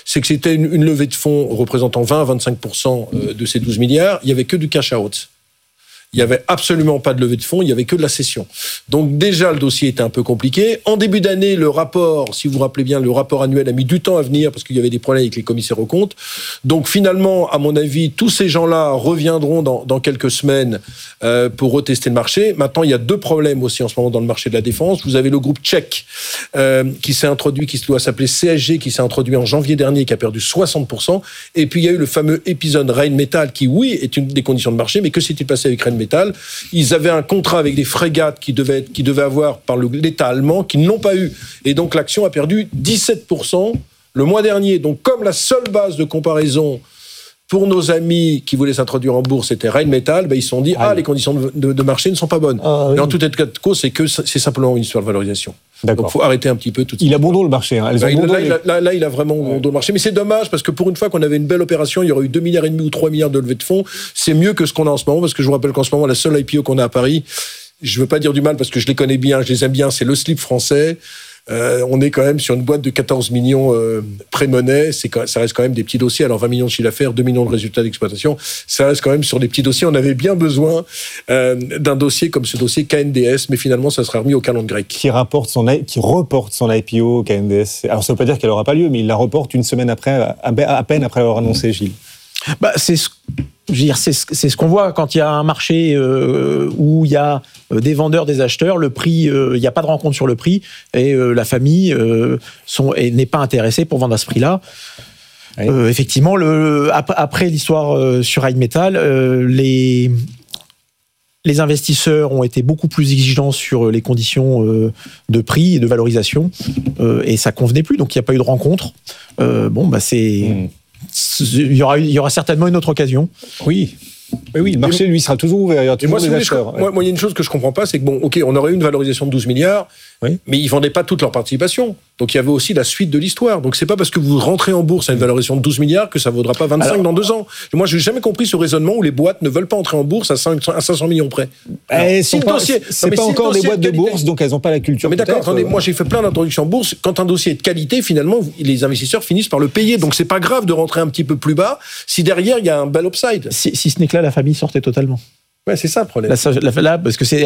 c'est que c'était une levée de fonds représentant 20 à 25% de ces 12 milliards. Il n'y avait que du cash out. Il n'y avait absolument pas de levée de fonds, il n'y avait que de la cession. Donc déjà, le dossier était un peu compliqué. En début d'année, le rapport, si vous vous rappelez bien, le rapport annuel a mis du temps à venir parce qu'il y avait des problèmes avec les commissaires aux comptes. Donc finalement, à mon avis, tous ces gens-là reviendront dans quelques semaines pour retester le marché. Maintenant, il y a deux problèmes aussi en ce moment dans le marché de la défense. Vous avez le groupe tchèque qui s'est introduit, qui doit s'appeler CSG, qui s'est introduit en janvier dernier, qui a perdu 60%. Et puis il y a eu le fameux épisode Rheinmetall qui, oui, est une des conditions de marché, mais que s'est-il passé avec Rheinmetall ? Ils avaient un contrat avec des frégates qui devaient avoir par l'État allemand, qui ne l'ont pas eu. Et donc l'action a perdu 17% le mois dernier. Donc comme la seule base de comparaison pour nos amis qui voulaient s'introduire en bourse, c'était Rheinmetall, ils se sont dit les conditions de marché ne sont pas bonnes. Et en tout état de cause, c'est simplement une histoire de valorisation. D'accord. Donc il faut arrêter un petit peu tout ça. Il a bon dos le marché. Hein. Là, il a vraiment bon dos le marché. Mais c'est dommage parce que pour une fois qu'on avait une belle opération, il y aurait eu 2,5 milliards ou 3 milliards de levée de fonds. C'est mieux que ce qu'on a en ce moment parce que je vous rappelle qu'en ce moment, la seule IPO qu'on a à Paris, je ne veux pas dire du mal parce que je les connais bien, je les aime bien, c'est le slip français. On est quand même sur une boîte de 14 millions pré-monnaie, ça reste quand même des petits dossiers, alors 20 millions de chiffre d'affaires, 2 millions de résultats d'exploitation, ça reste quand même sur des petits dossiers. On avait bien besoin d'un dossier comme ce dossier KNDS, mais finalement ça sera remis au calendrier grec. Qui reporte son IPO KNDS. Alors ça ne veut pas dire qu'elle n'aura pas lieu, mais il la reporte une semaine après, à peine après avoir annoncé, Gilles. C'est ce qu'on voit quand il y a un marché où il y a des vendeurs, des acheteurs, le prix, il n'y a pas de rencontre sur le prix et la famille n'est pas intéressée pour vendre à ce prix-là. Oui. Effectivement, après l'histoire sur Rheinmetall, les investisseurs ont été beaucoup plus exigeants sur les conditions de prix et de valorisation et ça convenait plus, donc il n'y a pas eu de rencontre. Il y aura certainement une autre occasion. Oui, le marché, lui, sera toujours ouvert. Il y aura toujours des acheteurs. Moi, il y a une chose que je ne comprends pas, c'est que, on aurait eu une valorisation de 12 milliards, mais ils ne vendaient pas toute leur participation. Donc, il y avait aussi la suite de l'histoire. Donc, ce n'est pas parce que vous rentrez en bourse à une valorisation de 12 milliards que ça ne vaudra pas 25 dans 2 ans. Et moi, je n'ai jamais compris ce raisonnement où les boîtes ne veulent pas entrer en bourse à 500 millions près. C'est pas encore des boîtes de bourse, donc elles n'ont pas la culture. Mais d'accord, attendez, moi, j'ai fait plein d'introductions en bourse. Quand un dossier est de qualité, finalement, les investisseurs finissent par le payer. Donc, ce n'est pas grave de rentrer un petit peu plus bas si derrière, il y a un bel upside. Si ce n'est que là, la famille sortait totalement. Ouais, c'est ça le problème. Là, parce que c'est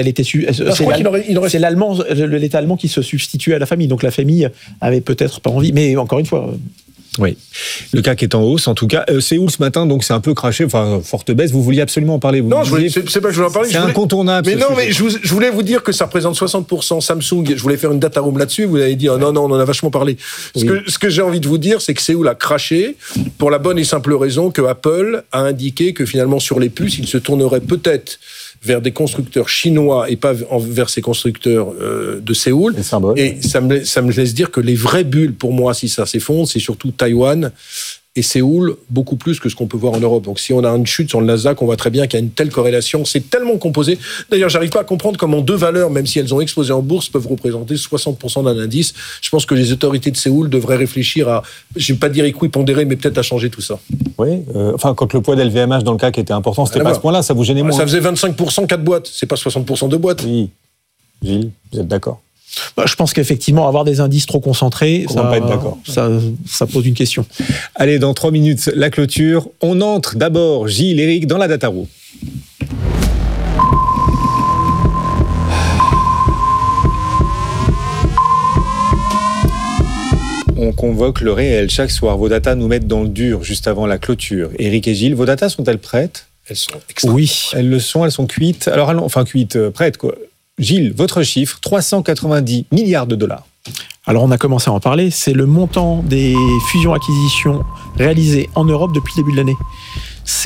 l'État allemand qui se substitue à la famille. Donc la famille avait peut-être pas envie. Mais encore une fois. Oui. Le CAC est en hausse, en tout cas. Séoul ce matin, donc c'est un peu craché. Enfin, forte baisse. Vous vouliez absolument en parler. C'est pas que je voulais en parler. C'est incontournable. Mais je voulais vous dire que ça représente 60% Samsung. Je voulais faire une data room là-dessus. Vous avez dit, non, on en a vachement parlé. Oui. Ce que j'ai envie de vous dire, c'est que Séoul a craché pour la bonne et simple raison que Apple a indiqué que finalement, sur les puces, il se tournerait peut-être vers des constructeurs chinois et pas vers ces constructeurs de Séoul. Et ça me laisse dire que les vraies bulles, pour moi, si ça s'effondre, c'est surtout Taïwan et Séoul, beaucoup plus que ce qu'on peut voir en Europe. Donc si on a une chute sur le Nasdaq, on voit très bien qu'il y a une telle corrélation. C'est tellement composé. D'ailleurs, j'arrive pas à comprendre comment deux valeurs, même si elles ont explosé en bourse, peuvent représenter 60% d'un indice. Je pense que les autorités de Séoul devraient réfléchir à, je vais pas dire équipondérer, mais peut-être à changer tout ça. Oui, quand le poids d'LVMH dans le CAC était important, c'était pas à ce point-là, ça vous gênait moins. Ça faisait 25% 4 boîtes, c'est pas 60% de boîtes. Oui. Gilles, vous êtes d'accord? Je pense qu'effectivement, avoir des indices trop concentrés, ça pose une question. Allez, dans 3 minutes, la clôture. On entre d'abord, Gilles, Eric, dans la data room. On convoque le réel chaque soir. Vos datas nous mettent dans le dur juste avant la clôture. Eric et Gilles, vos datas sont-elles prêtes? Elles sont extrêmement. Oui. Elles le sont, elles sont cuites. Alors, prêtes, quoi. Gilles, votre chiffre, 390 milliards de dollars. Alors, on a commencé à en parler. C'est le montant des fusions-acquisitions réalisées en Europe depuis le début de l'année. C'est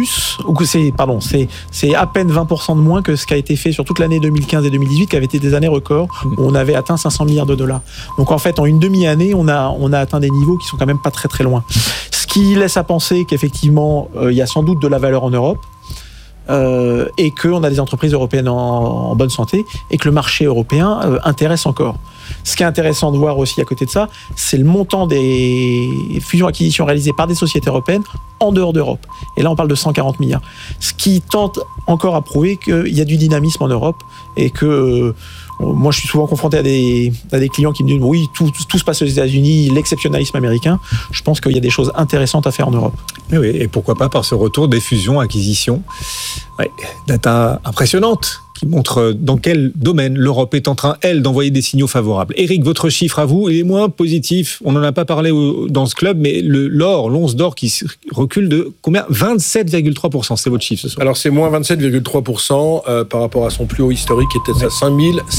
à peine 20% de moins que ce qui a été fait sur toute l'année 2015 et 2018, qui avaient été des années records, où on avait atteint 500 milliards de dollars. Donc, en fait, en une demi-année, on a atteint des niveaux qui sont quand même pas très, très loin. Ce qui laisse à penser qu'effectivement, il y a sans doute de la valeur en Europe, et qu'on a des entreprises européennes en bonne santé et que le marché européen intéresse encore. Ce qui est intéressant de voir aussi à côté de ça, c'est le montant des fusions-acquisitions réalisées par des sociétés européennes en dehors d'Europe. Et là, on parle de 140 milliards. Ce qui tente encore à prouver qu'il y a du dynamisme en Europe et que Moi, je suis souvent confronté à des clients qui me disent oui, tout se passe aux États-Unis, l'exceptionnalisme américain. Je pense qu'il y a des choses intéressantes à faire en Europe. Oui, et pourquoi pas par ce retour des fusions, acquisitions. Ouais, data impressionnante qui montre dans quel domaine l'Europe est en train, elle, d'envoyer des signaux favorables. Éric, votre chiffre à vous, il est moins positif. On n'en a pas parlé dans ce club, mais l'once d'or qui recule de combien ? 27,3%, c'est votre chiffre ce soir. Alors c'est moins 27,3% par rapport à son plus haut historique qui était à 5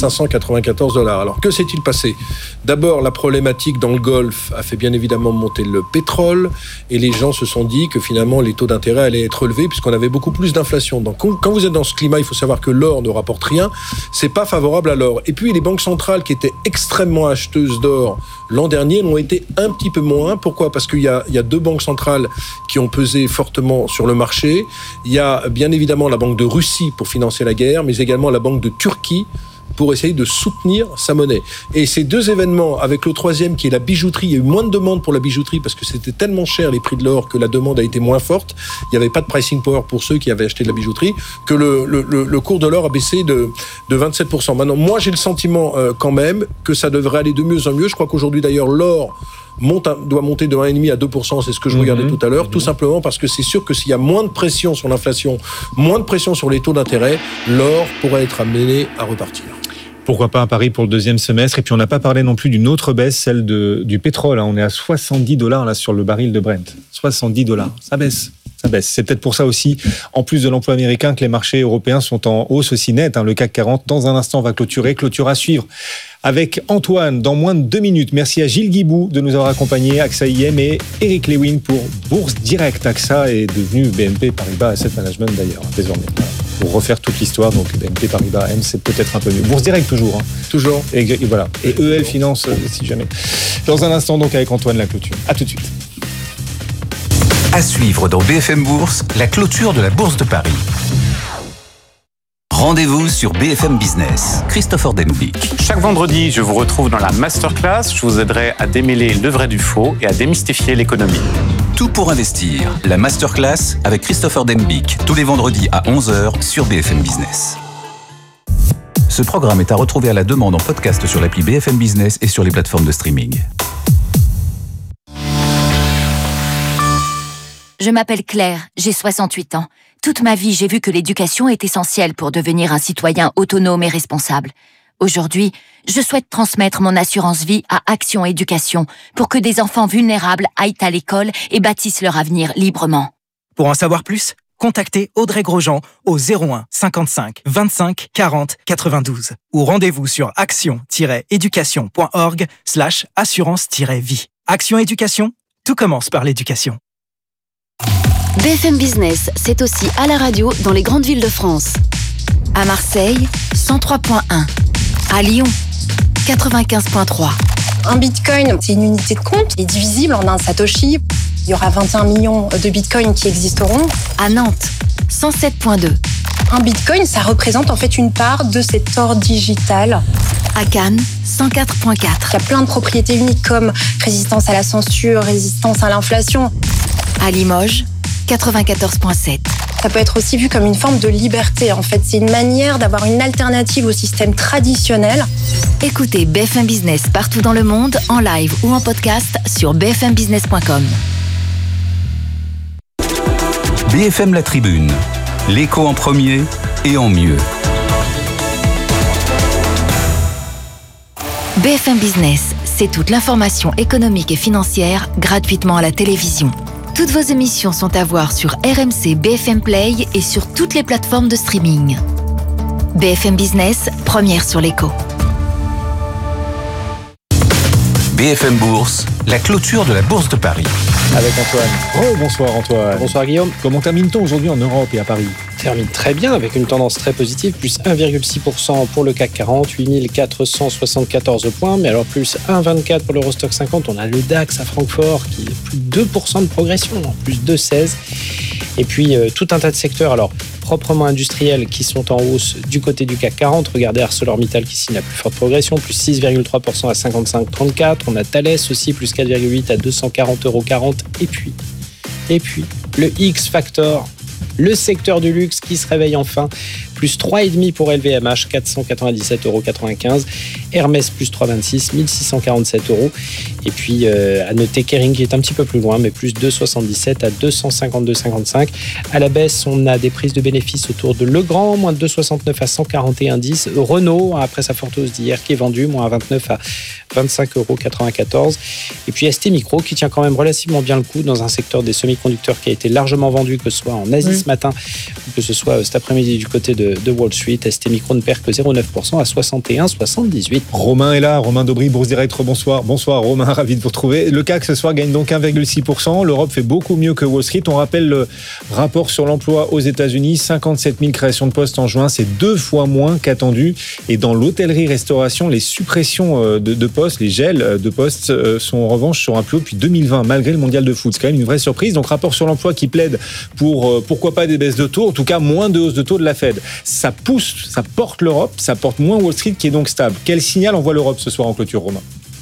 594 $. Alors que s'est-il passé ? D'abord, la problématique dans le Golfe a fait bien évidemment monter le pétrole et les gens se sont dit que finalement les taux d'intérêt allaient être relevés puisqu'on avait beaucoup plus d'inflation. Donc quand vous êtes dans ce climat, il faut savoir que l'or ne rapporte rien, c'est pas favorable à l'or. Et puis les banques centrales qui étaient extrêmement acheteuses d'or l'an dernier l'ont été un petit peu moins. Pourquoi ? Parce qu'il y a 2 banques centrales qui ont pesé fortement sur le marché. Il y a bien évidemment la Banque de Russie pour financer la guerre, mais également la Banque de Turquie pour essayer de soutenir sa monnaie. Et ces 2 événements, avec le troisième qui est la bijouterie, il y a eu moins de demandes pour la bijouterie parce que c'était tellement cher les prix de l'or que la demande a été moins forte. Il n'y avait pas de pricing power pour ceux qui avaient acheté de la bijouterie, que le cours de l'or a baissé de 27%. Maintenant, moi j'ai le sentiment quand même que ça devrait aller de mieux en mieux. Je crois qu'aujourd'hui d'ailleurs l'or doit monter de 1,5 à 2%, c'est ce que je regardais tout à l'heure, tout simplement parce que c'est sûr que s'il y a moins de pression sur l'inflation, moins de pression sur les taux d'intérêt, l'or pourrait être amené à repartir. Pourquoi pas un pari pour le deuxième semestre ? Et puis on n'a pas parlé non plus d'une autre baisse, celle du pétrole. On est à $70 là sur le baril de Brent. $70, ça baisse. C'est peut-être pour ça aussi, en plus de l'emploi américain, que les marchés européens sont en hausse aussi nette. Le CAC 40, dans un instant, va clôture à suivre avec Antoine dans moins de 2 minutes. Merci à Gilles Guibou de nous avoir accompagnés, AXA IM et Eric Lewin pour Bourse Direct. AXA est devenu BNP Paribas Asset Management d'ailleurs, désormais. Pour refaire toute l'histoire, donc BNP Paribas AM, c'est peut-être un peu mieux. Bourse Direct toujours. Toujours. Et voilà. Et EL Finance, si jamais. Dans un instant, donc, avec Antoine, la clôture. À tout de suite. À suivre dans BFM Bourse, la clôture de la Bourse de Paris. Rendez-vous sur BFM Business. Christopher Denbick. Chaque vendredi, je vous retrouve dans la Masterclass. Je vous aiderai à démêler le vrai du faux et à démystifier l'économie. Tout pour investir. La Masterclass avec Christopher Denbick. Tous les vendredis à 11h sur BFM Business. Ce programme est à retrouver à la demande en podcast sur l'appli BFM Business et sur les plateformes de streaming. Je m'appelle Claire, j'ai 68 ans. Toute ma vie, j'ai vu que l'éducation est essentielle pour devenir un citoyen autonome et responsable. Aujourd'hui, je souhaite transmettre mon assurance vie à Action Éducation pour que des enfants vulnérables aillent à l'école et bâtissent leur avenir librement. Pour en savoir plus, contactez Audrey Grosjean au 01 55 25 40 92 ou rendez-vous sur action-éducation.org/assurance-vie. Action Éducation, tout commence par l'éducation. BFM Business, c'est aussi à la radio dans les grandes villes de France. À Marseille, 103.1. À Lyon, 95.3. Un bitcoin, c'est une unité de compte qui est divisible en un satoshi. Il y aura 21 millions de bitcoins qui existeront. À Nantes, 107.2. Un bitcoin, ça représente en fait une part de cet or digital. À Cannes, 104.4. Il y a plein de propriétés uniques comme résistance à la censure, résistance à l'inflation. À Limoges, 94.7. Ça peut être aussi vu comme une forme de liberté. En fait, c'est une manière d'avoir une alternative au système traditionnel. Écoutez BFM Business partout dans le monde, en live ou en podcast sur bfmbusiness.com. BFM La Tribune. L'écho en premier et en mieux. BFM Business, c'est toute l'information économique et financière gratuitement à la télévision. Toutes vos émissions sont à voir sur RMC BFM Play et sur toutes les plateformes de streaming. BFM Business, première sur l'écho. BFM Bourse, la clôture de la Bourse de Paris. Avec Antoine. Bonsoir Antoine. Bonsoir Guillaume. Comment termine-t-on aujourd'hui en Europe et à Paris ? Termine très bien avec une tendance très positive, plus 1,6% pour le CAC 40, 8474 points, mais alors plus 1,24 pour l'Eurostock 50. On a le DAX à Francfort qui est plus de 2% de progression, plus 2,16. Et puis tout un tas de secteurs, alors proprement industriels, qui sont en hausse du côté du CAC 40. Regardez ArcelorMittal qui signe la plus forte progression, plus 6,3% à 55,34. On a Thales aussi, plus 4,8 à 240,40 €. Et puis le X Factor, Le secteur du luxe qui se réveille enfin, plus 3,5 pour LVMH, 497,95 €. Hermès, plus 3,26, 1 647 €. Et puis, à noter Kering qui est un petit peu plus loin, mais plus 2,77 à 252,55. À la baisse, on a des prises de bénéfices autour de Legrand, moins 2,69 à 141,10. Renault, après sa forte hausse d'hier, qui est vendu, moins 29 à 25,94 €. Et puis ST Micro, qui tient quand même relativement bien le coup dans un secteur des semi-conducteurs qui a été largement vendu, que ce soit en Asie ce matin, ou que ce soit cet après-midi du côté de Wall Street. ST Micro ne perd que 0,9% à 61,78. Romain est là, Romain Daubry, Bourse Direct, bonsoir. Bonsoir Romain, ravi de vous retrouver. Le CAC ce soir gagne donc 1,6%. L'Europe fait beaucoup mieux que Wall Street. On rappelle le rapport sur l'emploi aux États-Unis, 57 000 créations de postes en juin, c'est 2 fois moins qu'attendu. Et dans l'hôtellerie-restauration, les suppressions de postes, les gels de postes sont en revanche sur un plus haut depuis 2020, malgré le mondial de foot. C'est quand même une vraie surprise. Donc rapport sur l'emploi qui plaide pour pourquoi pas des baisses de taux, en tout cas moins de hausse de taux de la Fed. Ça pousse, ça porte l'Europe, ça porte moins Wall Street qui est donc stable. Quel signal envoie l'Europe ce soir en clôture, Romain ?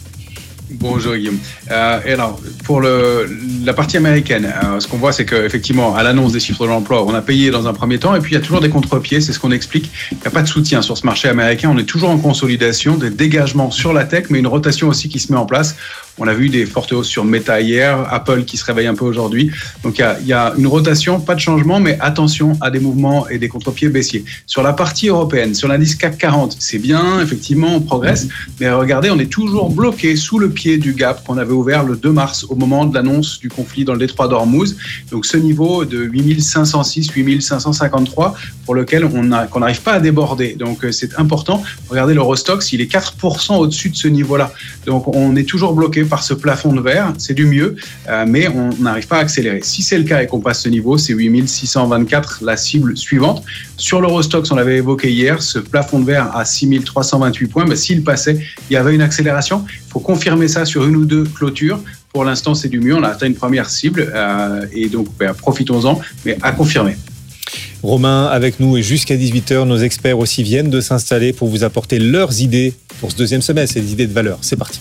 Bonjour Guillaume. Et alors, pour la partie américaine, ce qu'on voit, c'est qu'effectivement, à l'annonce des chiffres de l'emploi, on a payé dans un premier temps, et puis il y a toujours des contre-pieds, c'est ce qu'on explique. Il n'y a pas de soutien sur ce marché américain, on est toujours en consolidation, des dégagements sur la tech, mais une rotation aussi qui se met en place. On a vu des fortes hausses sur Meta hier, Apple qui se réveille un peu aujourd'hui. Donc il y a une rotation, pas de changement, mais attention à des mouvements et des contre-pieds baissiers. Sur la partie européenne, sur l'indice CAC 40, c'est bien, effectivement, on progresse, mais regardez, on est toujours bloqué sous le pied du gap qu'on avait ouvert le 2 mars au moment de l'annonce du conflit dans le détroit d'Ormuz. Donc ce niveau de 8506, 8553 pour lequel qu'on n'arrive pas à déborder. Donc c'est important. Regardez l'Eurostoxx, il est 4% au-dessus de ce niveau-là. Donc on est toujours bloqué par ce plafond de verre, c'est du mieux, mais on n'arrive pas à accélérer. Si c'est le cas et qu'on passe ce niveau, c'est 8624 la cible suivante. Sur l'Eurostoxx, on l'avait évoqué hier, ce plafond de verre à 6328 points, s'il passait, il y avait une accélération. Il faut confirmer ça sur une ou deux clôtures. Pour l'instant, c'est du mieux, on a atteint une première cible, et donc profitons-en, mais à confirmer. Romain avec nous et jusqu'à 18h, nos experts aussi viennent de s'installer pour vous apporter leurs idées pour ce deuxième semestre, des idées de valeur. C'est parti.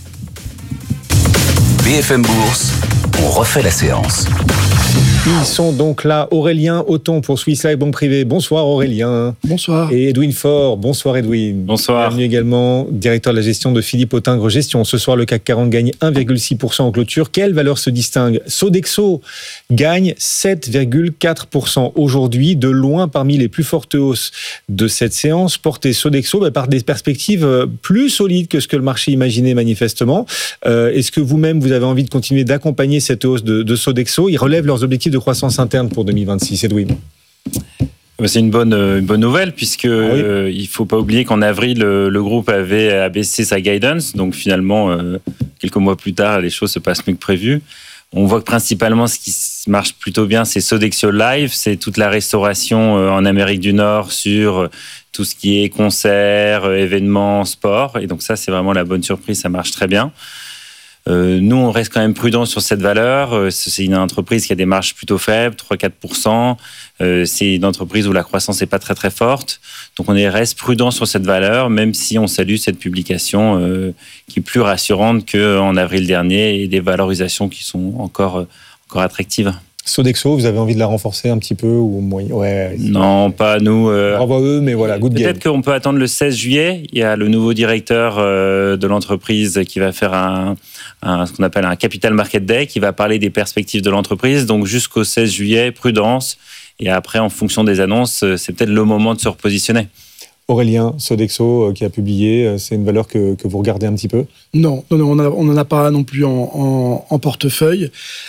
BFM Bourse, on refait la séance. Ils sont donc là, Aurélien Auton pour Swiss Life Banque Privée. Bonsoir Aurélien. Bonsoir. Et Edwin Faure. Bonsoir Edwin. Bonsoir. Bienvenue également, directeur de la gestion de Philippe Autingre Gestion. Ce soir, le CAC 40 gagne 1,6% en clôture. Quelle valeur se distingue ? Sodexo gagne 7,4% aujourd'hui, de loin parmi les plus fortes hausses de cette séance, portée Sodexo par des perspectives plus solides que ce que le marché imaginait manifestement. Est-ce que vous-même, vous avez envie de continuer d'accompagner cette hausse de Sodexo ? Ils relèvent leurs objectifs de croissance interne pour 2026. Edwin. C'est une bonne nouvelle puisque il faut pas oublier qu'en avril le groupe avait abaissé sa guidance, donc finalement quelques mois plus tard les choses se passent mieux que prévu. On voit que principalement ce qui marche plutôt bien c'est Sodexo Live, c'est toute la restauration en Amérique du Nord sur tout ce qui est concerts, événements, sport, et donc ça c'est vraiment la bonne surprise, ça marche très bien. Nous, on reste quand même prudent sur cette valeur. C'est une entreprise qui a des marges plutôt faibles, 3-4%. C'est une entreprise où la croissance n'est pas très très forte. Donc on reste prudent sur cette valeur, même si on salue cette publication qui est plus rassurante qu'en avril dernier et des valorisations qui sont encore attractives. Sodexo, vous avez envie de la renforcer un petit peu ou moyen ? Non, pas nous. Bravo à eux, mais voilà, good game. Peut-être qu'on peut attendre le 16 juillet. Il y a le nouveau directeur de l'entreprise qui va faire ce qu'on appelle un Capital Market Day, qui va parler des perspectives de l'entreprise. Donc jusqu'au 16 juillet, prudence. Et après, en fonction des annonces, c'est peut-être le moment de se repositionner. Aurélien, Sodexo qui a publié, c'est une valeur que vous regardez un petit peu ? Non, on n'en a pas non plus en portefeuille.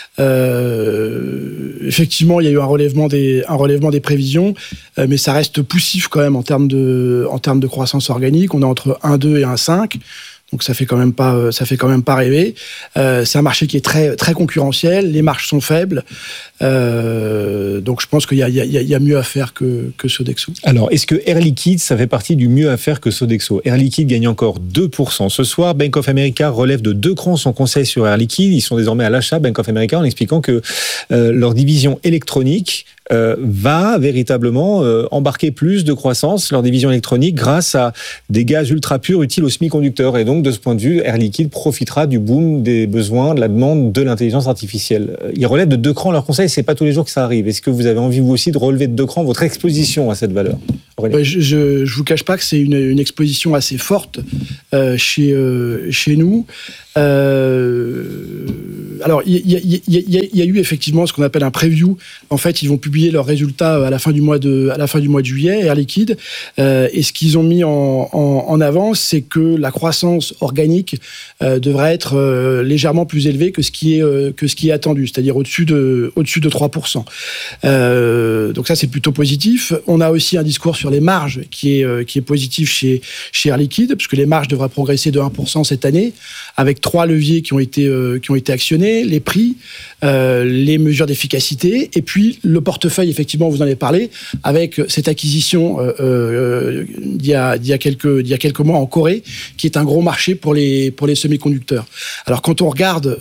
Effectivement, il y a eu un relèvement des prévisions, mais ça reste poussif quand même en termes de croissance organique. On est entre 1,2 et 1,5. Donc ça fait quand même pas rêver. C'est un marché qui est très très concurrentiel. Les marges sont faibles. Donc je pense qu'il y a mieux à faire que Sodexo. Alors est-ce que Air Liquide ça fait partie du mieux à faire que Sodexo ? Air Liquide gagne encore 2% ce soir. Bank of America relève de 2 crans son conseil sur Air Liquide. Ils sont désormais à l'achat, Bank of America, en expliquant que leur division électronique va véritablement embarquer plus de croissance, leur division électronique, grâce à des gaz ultra purs utiles aux semi-conducteurs. Et donc, de ce point de vue, Air Liquide profitera du boom des besoins, de la demande de l'intelligence artificielle. Ils relèvent de 2 crans leurs conseils, c'est pas tous les jours que ça arrive. Est-ce que vous avez envie, vous aussi, de relever de 2 crans votre exposition à cette valeur? Je vous cache pas que c'est une exposition assez forte chez nous. Alors, il y a eu effectivement ce qu'on appelle un preview. En fait, ils vont publier leurs résultats à la fin du mois de juillet, Air Liquide. Et ce qu'ils ont mis en avant, c'est que la croissance organique devrait être légèrement plus élevée que ce qui est attendu, c'est-à-dire au-dessus de 3%. Donc ça, c'est plutôt positif. On a aussi un discours sur les marges qui est positif chez Air Liquide, puisque les marges devraient progresser de 1% cette année, avec 3 leviers qui ont été actionnés: les prix, les mesures d'efficacité, et puis le portefeuille, effectivement, vous en avez parlé, avec cette acquisition d'il y a quelques mois en Corée, qui est un gros marché pour les semi-conducteurs. Alors, quand on regarde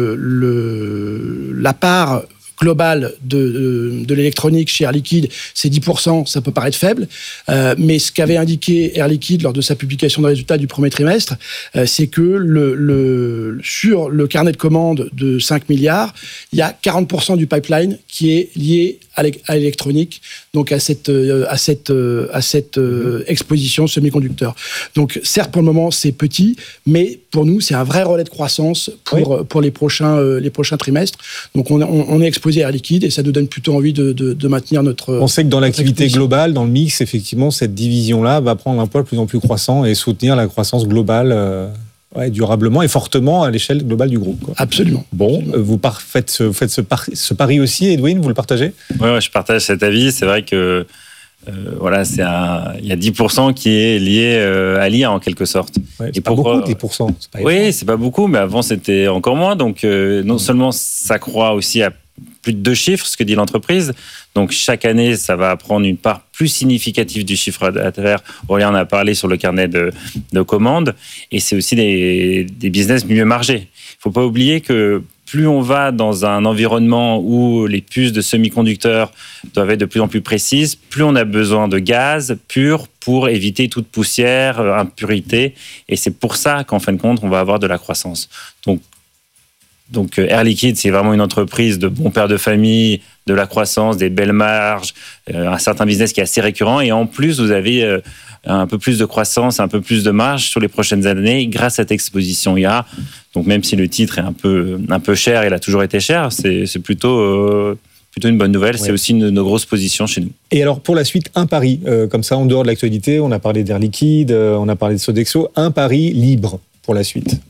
la part global de l'électronique chez Air Liquide, c'est 10%, ça peut paraître faible, mais ce qu'avait indiqué Air Liquide lors de sa publication de résultats du premier trimestre, c'est que sur le carnet de commandes de 5 milliards, il y a 40% du pipeline qui est lié à l'électronique, donc à cette exposition semi-conducteur. Donc certes, pour le moment, c'est petit, mais pour nous, c'est un vrai relais de croissance pour les prochains trimestres. Donc on est exposé à Air Liquide et ça nous donne plutôt envie de maintenir notre... On sait que dans l'activité globale, dans le mix, effectivement, cette division-là va prendre un poids de plus en plus croissant et soutenir la croissance globale durablement et fortement à l'échelle globale du groupe, quoi. Absolument. Bon, vous faites ce pari aussi, Edwin, vous le partagez? Oui, je partage cet avis. C'est vrai que il y a 10% qui est lié à l'IA en quelque sorte. Ouais, c'est pas beaucoup, 10%. C'est pas beaucoup, mais avant c'était encore moins. Donc non seulement ça croît aussi à plus de 2 chiffres, ce que dit l'entreprise. Donc chaque année, ça va prendre une part plus significative du chiffre d'affaires. Aurélien en a parlé sur le carnet de commandes. Et c'est aussi des business mieux margés. Il ne faut pas oublier que plus on va dans un environnement où les puces de semi-conducteurs doivent être de plus en plus précises, plus on a besoin de gaz pur pour éviter toute poussière, impurité. Et c'est pour ça qu'en fin de compte, on va avoir de la croissance. Donc Air Liquide, c'est vraiment une entreprise de bons pères de famille, de la croissance, des belles marges, un certain business qui est assez récurrent. Et en plus, vous avez un peu plus de croissance, un peu plus de marge sur les prochaines années grâce à cette exposition IA. Donc même si le titre est un peu cher, il a toujours été cher, c'est plutôt une bonne nouvelle. Ouais. C'est aussi une de nos grosses positions chez nous. Et alors pour la suite, un pari, comme ça en dehors de l'actualité, on a parlé d'Air Liquide, on a parlé de Sodexo, un pari libre pour la suite.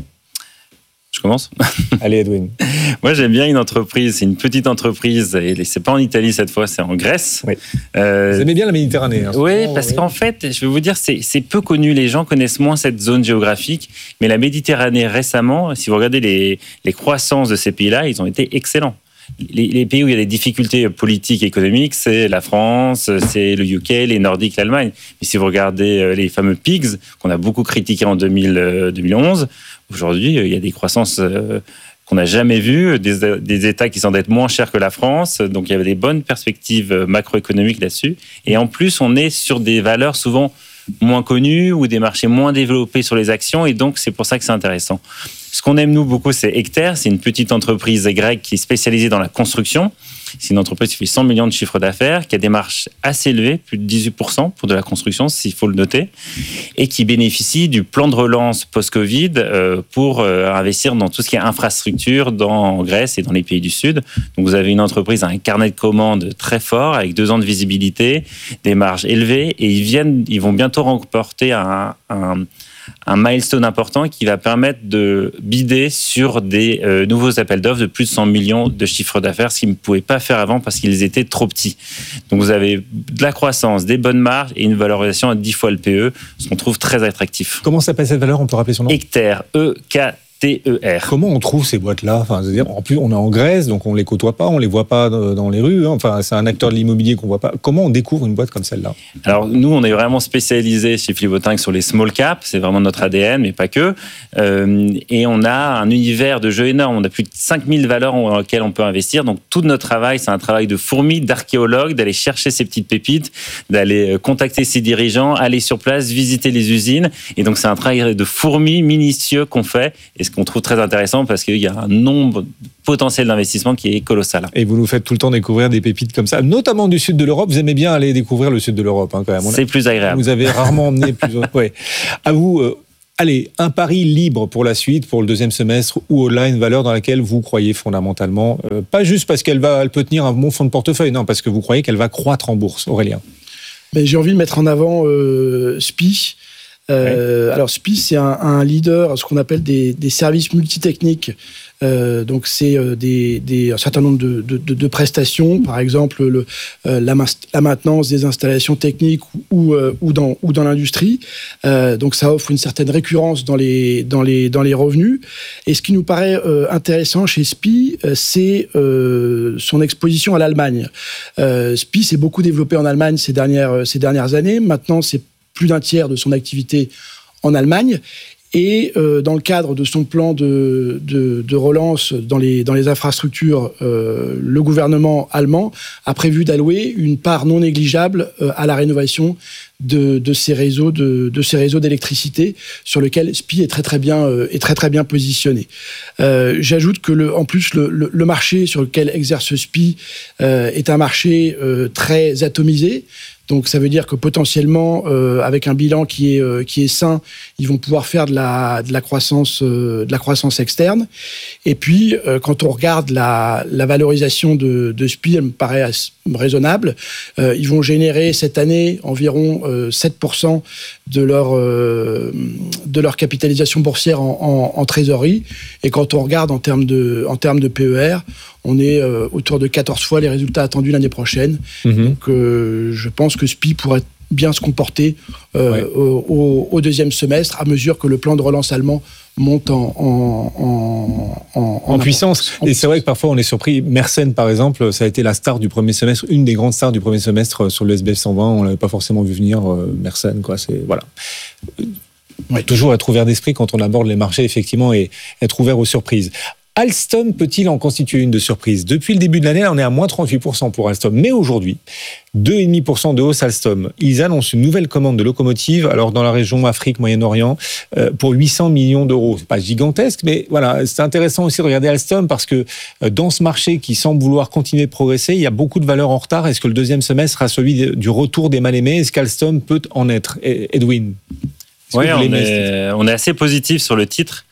Je commence ? Allez, Edwin. Moi, j'aime bien une entreprise. C'est une petite entreprise. Et c'est pas en Italie cette fois, c'est en Grèce. Oui. Vous aimez bien la Méditerranée. Oui, parce qu'en fait, je vais vous dire, c'est peu connu. Les gens connaissent moins cette zone géographique. Mais la Méditerranée, récemment, si vous regardez les croissances de ces pays-là, ils ont été excellents. Les pays où il y a des difficultés politiques et économiques, c'est la France, c'est le UK, les Nordiques, l'Allemagne. Mais si vous regardez les fameux PIGS, qu'on a beaucoup critiqués en 2011, aujourd'hui, il y a des croissances qu'on n'a jamais vues, des États qui s'endettent moins cher que la France. Donc, il y avait des bonnes perspectives macroéconomiques là-dessus. Et en plus, on est sur des valeurs souvent moins connues ou des marchés moins développés sur les actions. Et donc, c'est pour ça que c'est intéressant. Ce qu'on aime, nous, beaucoup, c'est Hectares. C'est une petite entreprise grecque qui est spécialisée dans la construction. C'est une entreprise qui fait 100 millions de chiffres d'affaires, qui a des marges assez élevées, plus de 18% pour de la construction, s'il faut le noter, et qui bénéficie du plan de relance post-Covid pour investir dans tout ce qui est infrastructure en Grèce et dans les pays du Sud. Donc vous avez une entreprise à un carnet de commandes très fort, avec 2 ans de visibilité, des marges élevées, et ils vont bientôt remporter un milestone important qui va permettre de bider sur des nouveaux appels d'offres de plus de 100 millions de chiffres d'affaires, ce qu'ils ne pouvaient pas faire avant parce qu'ils étaient trop petits. Donc vous avez de la croissance, des bonnes marges et une valorisation à 10 fois le PE, ce qu'on trouve très attractif. Comment s'appelle cette valeur? On peut rappeler son nom? Hectares, EKTARES. TER. Comment on trouve ces boîtes-là? Enfin, c'est-à-dire, en plus, on est en Grèce, donc on les côtoie pas, on les voit pas dans les rues. Hein. Enfin, c'est un acteur de l'immobilier qu'on voit pas. Comment on découvre une boîte comme celle-là? Alors, nous, on est vraiment spécialisé chez Philippe Autinck sur les small caps. C'est vraiment notre ADN, mais pas que. Et on a un univers de jeux énorme. On a plus de 5000 valeurs dans lesquelles on peut investir. Donc, tout notre travail, c'est un travail de fourmi, d'archéologue, d'aller chercher ces petites pépites, d'aller contacter ses dirigeants, aller sur place, visiter les usines. Et donc, c'est un travail de fourmi minutieux qu'on fait. Et ce qu'on trouve très intéressant parce qu'il y a un nombre potentiel d'investissement qui est colossal. Et vous nous faites tout le temps découvrir des pépites comme ça, notamment du sud de l'Europe. Vous aimez bien aller découvrir le sud de l'Europe, hein, quand même. C'est plus agréable. Vous avez rarement emmené plus. Ouais. À vous. Allez, un pari libre pour la suite, pour le deuxième semestre, ou au-delà, une valeur dans laquelle vous croyez fondamentalement, pas juste parce elle peut tenir un bon fonds de portefeuille, non, parce que vous croyez qu'elle va croître en bourse. Aurélien. Mais j'ai envie de mettre en avant SPI. Alors SPI, c'est un leader, ce qu'on appelle des services multitechniques. Donc c'est un certain nombre de prestations, par exemple la maintenance des installations techniques ou dans l'industrie. Donc ça offre une certaine récurrence dans les revenus. Et ce qui nous paraît intéressant chez SPI, c'est son exposition à l'Allemagne. SPI s'est beaucoup développé en Allemagne ces dernières années. Maintenant, c'est plus d'un tiers de son activité en Allemagne. Et dans le cadre de son plan de relance dans les infrastructures, le gouvernement allemand a prévu d'allouer une part non négligeable à la rénovation de ces réseaux d'électricité sur lesquels SPI est très bien positionné. J'ajoute que en plus le marché sur lequel exerce SPI est un marché très atomisé. Donc ça veut dire que potentiellement, avec un bilan qui est sain, ils vont pouvoir faire de la croissance externe. Et puis, quand on regarde la valorisation de SPI, elle me paraît raisonnable. Ils vont générer cette année environ 7% de leur capitalisation boursière en trésorerie. Et quand on regarde en termes de PER, on est autour de 14 fois les résultats attendus l'année prochaine. Donc, je pense que SPI pourrait bien se comporter au deuxième semestre à mesure que le plan de relance allemand monte en puissance. Et c'est vrai que parfois on est surpris. Mersenne, par exemple, ça a été la star du premier semestre, une des grandes stars du premier semestre sur le SBF 120. On l'avait pas forcément vu venir, Mersenne, quoi. C'est voilà. Toujours être ouvert d'esprit quand on aborde les marchés, effectivement, et être ouvert aux surprises. Alstom peut-il en constituer une de surprise? Depuis le début de l'année, là, on est à moins 38% pour Alstom. Mais aujourd'hui, 2,5% de hausse Alstom. Ils annoncent une nouvelle commande de locomotives, alors dans la région Afrique, Moyen-Orient, pour 800 millions d'euros. C'est pas gigantesque, mais voilà, c'est intéressant aussi de regarder Alstom parce que dans ce marché qui semble vouloir continuer de progresser, il y a beaucoup de valeurs en retard. Est-ce que le deuxième semestre sera celui du retour des mal-aimés? Est-ce qu'Alstom peut en être? Edwin? Oui, on est assez positif sur le titre.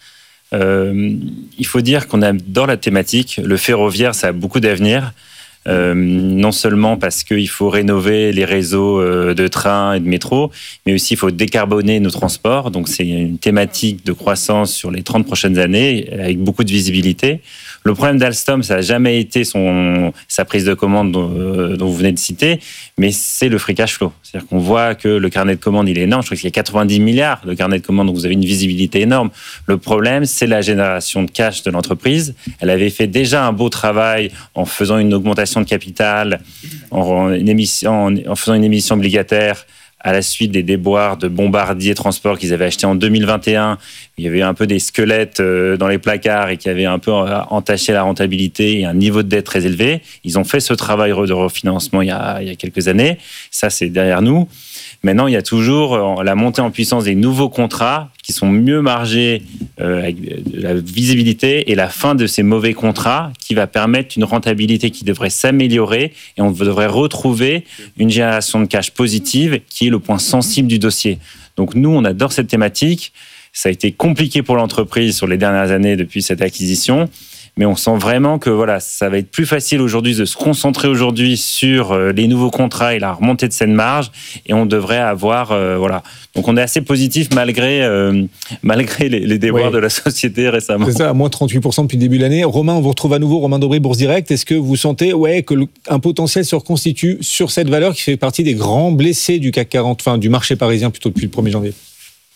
Il faut dire qu'on adore la thématique. Le ferroviaire, ça a beaucoup d'avenir. Non seulement parce qu'il faut rénover les réseaux de trains et de métro, mais aussi il faut décarboner nos transports. Donc c'est une thématique de croissance sur les 30 prochaines années, avec beaucoup de visibilité. Le problème d'Alstom, ça n'a jamais été sa prise de commande dont vous venez de citer, mais c'est le free cash flow. C'est-à-dire qu'on voit que le carnet de commandes, il est énorme. Je crois qu'il y a 90 milliards de carnet de commandes, donc vous avez une visibilité énorme. Le problème, c'est la génération de cash de l'entreprise. Elle avait fait déjà un beau travail en faisant une augmentation de capital, en faisant une émission obligataire à la suite des déboires de Bombardier Transport qu'ils avaient acheté en 2021. Il y avait un peu des squelettes dans les placards et qui avaient un peu entaché la rentabilité et un niveau de dette très élevé. Ils ont fait ce travail de refinancement il y a quelques années. Ça, c'est derrière nous. Maintenant, il y a toujours la montée en puissance des nouveaux contrats qui sont mieux margés avec de la visibilité et la fin de ces mauvais contrats qui va permettre une rentabilité qui devrait s'améliorer et on devrait retrouver une génération de cash positive qui est le point sensible du dossier. Donc nous, on adore cette thématique. Ça a été compliqué pour l'entreprise sur les dernières années depuis cette acquisition. Mais on sent vraiment que voilà, ça va être plus facile aujourd'hui de se concentrer aujourd'hui sur les nouveaux contrats et la remontée de cette marge. Et on devrait avoir voilà. Donc on est assez positif malgré les déboires de la société récemment. C'est ça, à moins 38% depuis le début de l'année. Romain, on vous retrouve à nouveau. Romain Dobré, Bourse Direct. Est-ce que vous sentez que un potentiel se reconstitue sur cette valeur qui fait partie des grands blessés du CAC 40, enfin du marché parisien plutôt depuis le 1er janvier?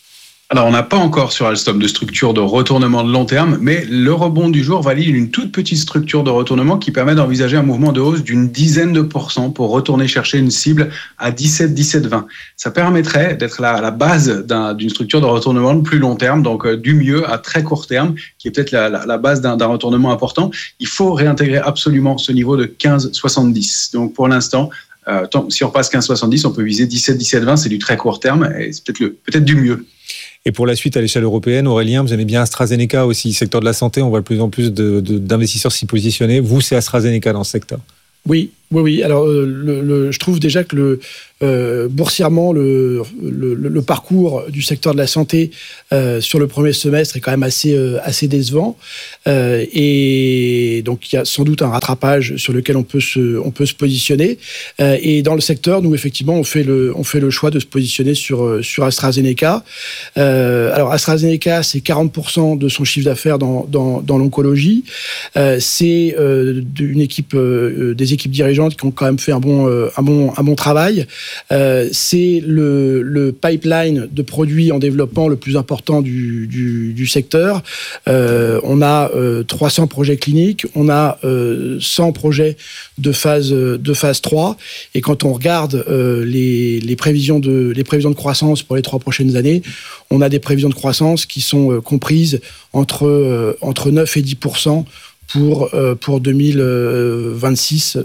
Alors, on n'a pas encore sur Alstom de structure de retournement de long terme, mais le rebond du jour valide une toute petite structure de retournement qui permet d'envisager un mouvement de hausse d'une dizaine de % pour retourner chercher une cible à 17,20. Ça permettrait d'être la base d'une structure de retournement de plus long terme, donc du mieux à très court terme, qui est peut-être la base d'un retournement important. Il faut réintégrer absolument ce niveau de 15,70. Donc, pour l'instant, si on repasse 15,70, on peut viser 17,20, c'est du très court terme et c'est peut-être du mieux. Et pour la suite, à l'échelle européenne, Aurélien, vous aimez bien AstraZeneca aussi, secteur de la santé, on voit de plus en plus d'investisseurs s'y positionner. Vous, c'est AstraZeneca dans ce secteur? Oui. Alors, je trouve déjà que boursièrement, le parcours du secteur de la santé sur le premier semestre est quand même assez décevant. Et donc, il y a sans doute un rattrapage sur lequel on peut se positionner. Et dans le secteur, nous, effectivement, on fait le choix de se positionner sur AstraZeneca. Alors, AstraZeneca, c'est 40% de son chiffre d'affaires dans l'oncologie. C'est des équipes dirigeantes qui ont quand même fait un bon travail. C'est le pipeline de produits en développement le plus important du secteur. On a 300 projets cliniques, on a 100 projets de phase 3. Et quand on regarde les prévisions de croissance pour les 3 prochaines années, on a des prévisions de croissance qui sont comprises entre 9 et 10% pour 2026,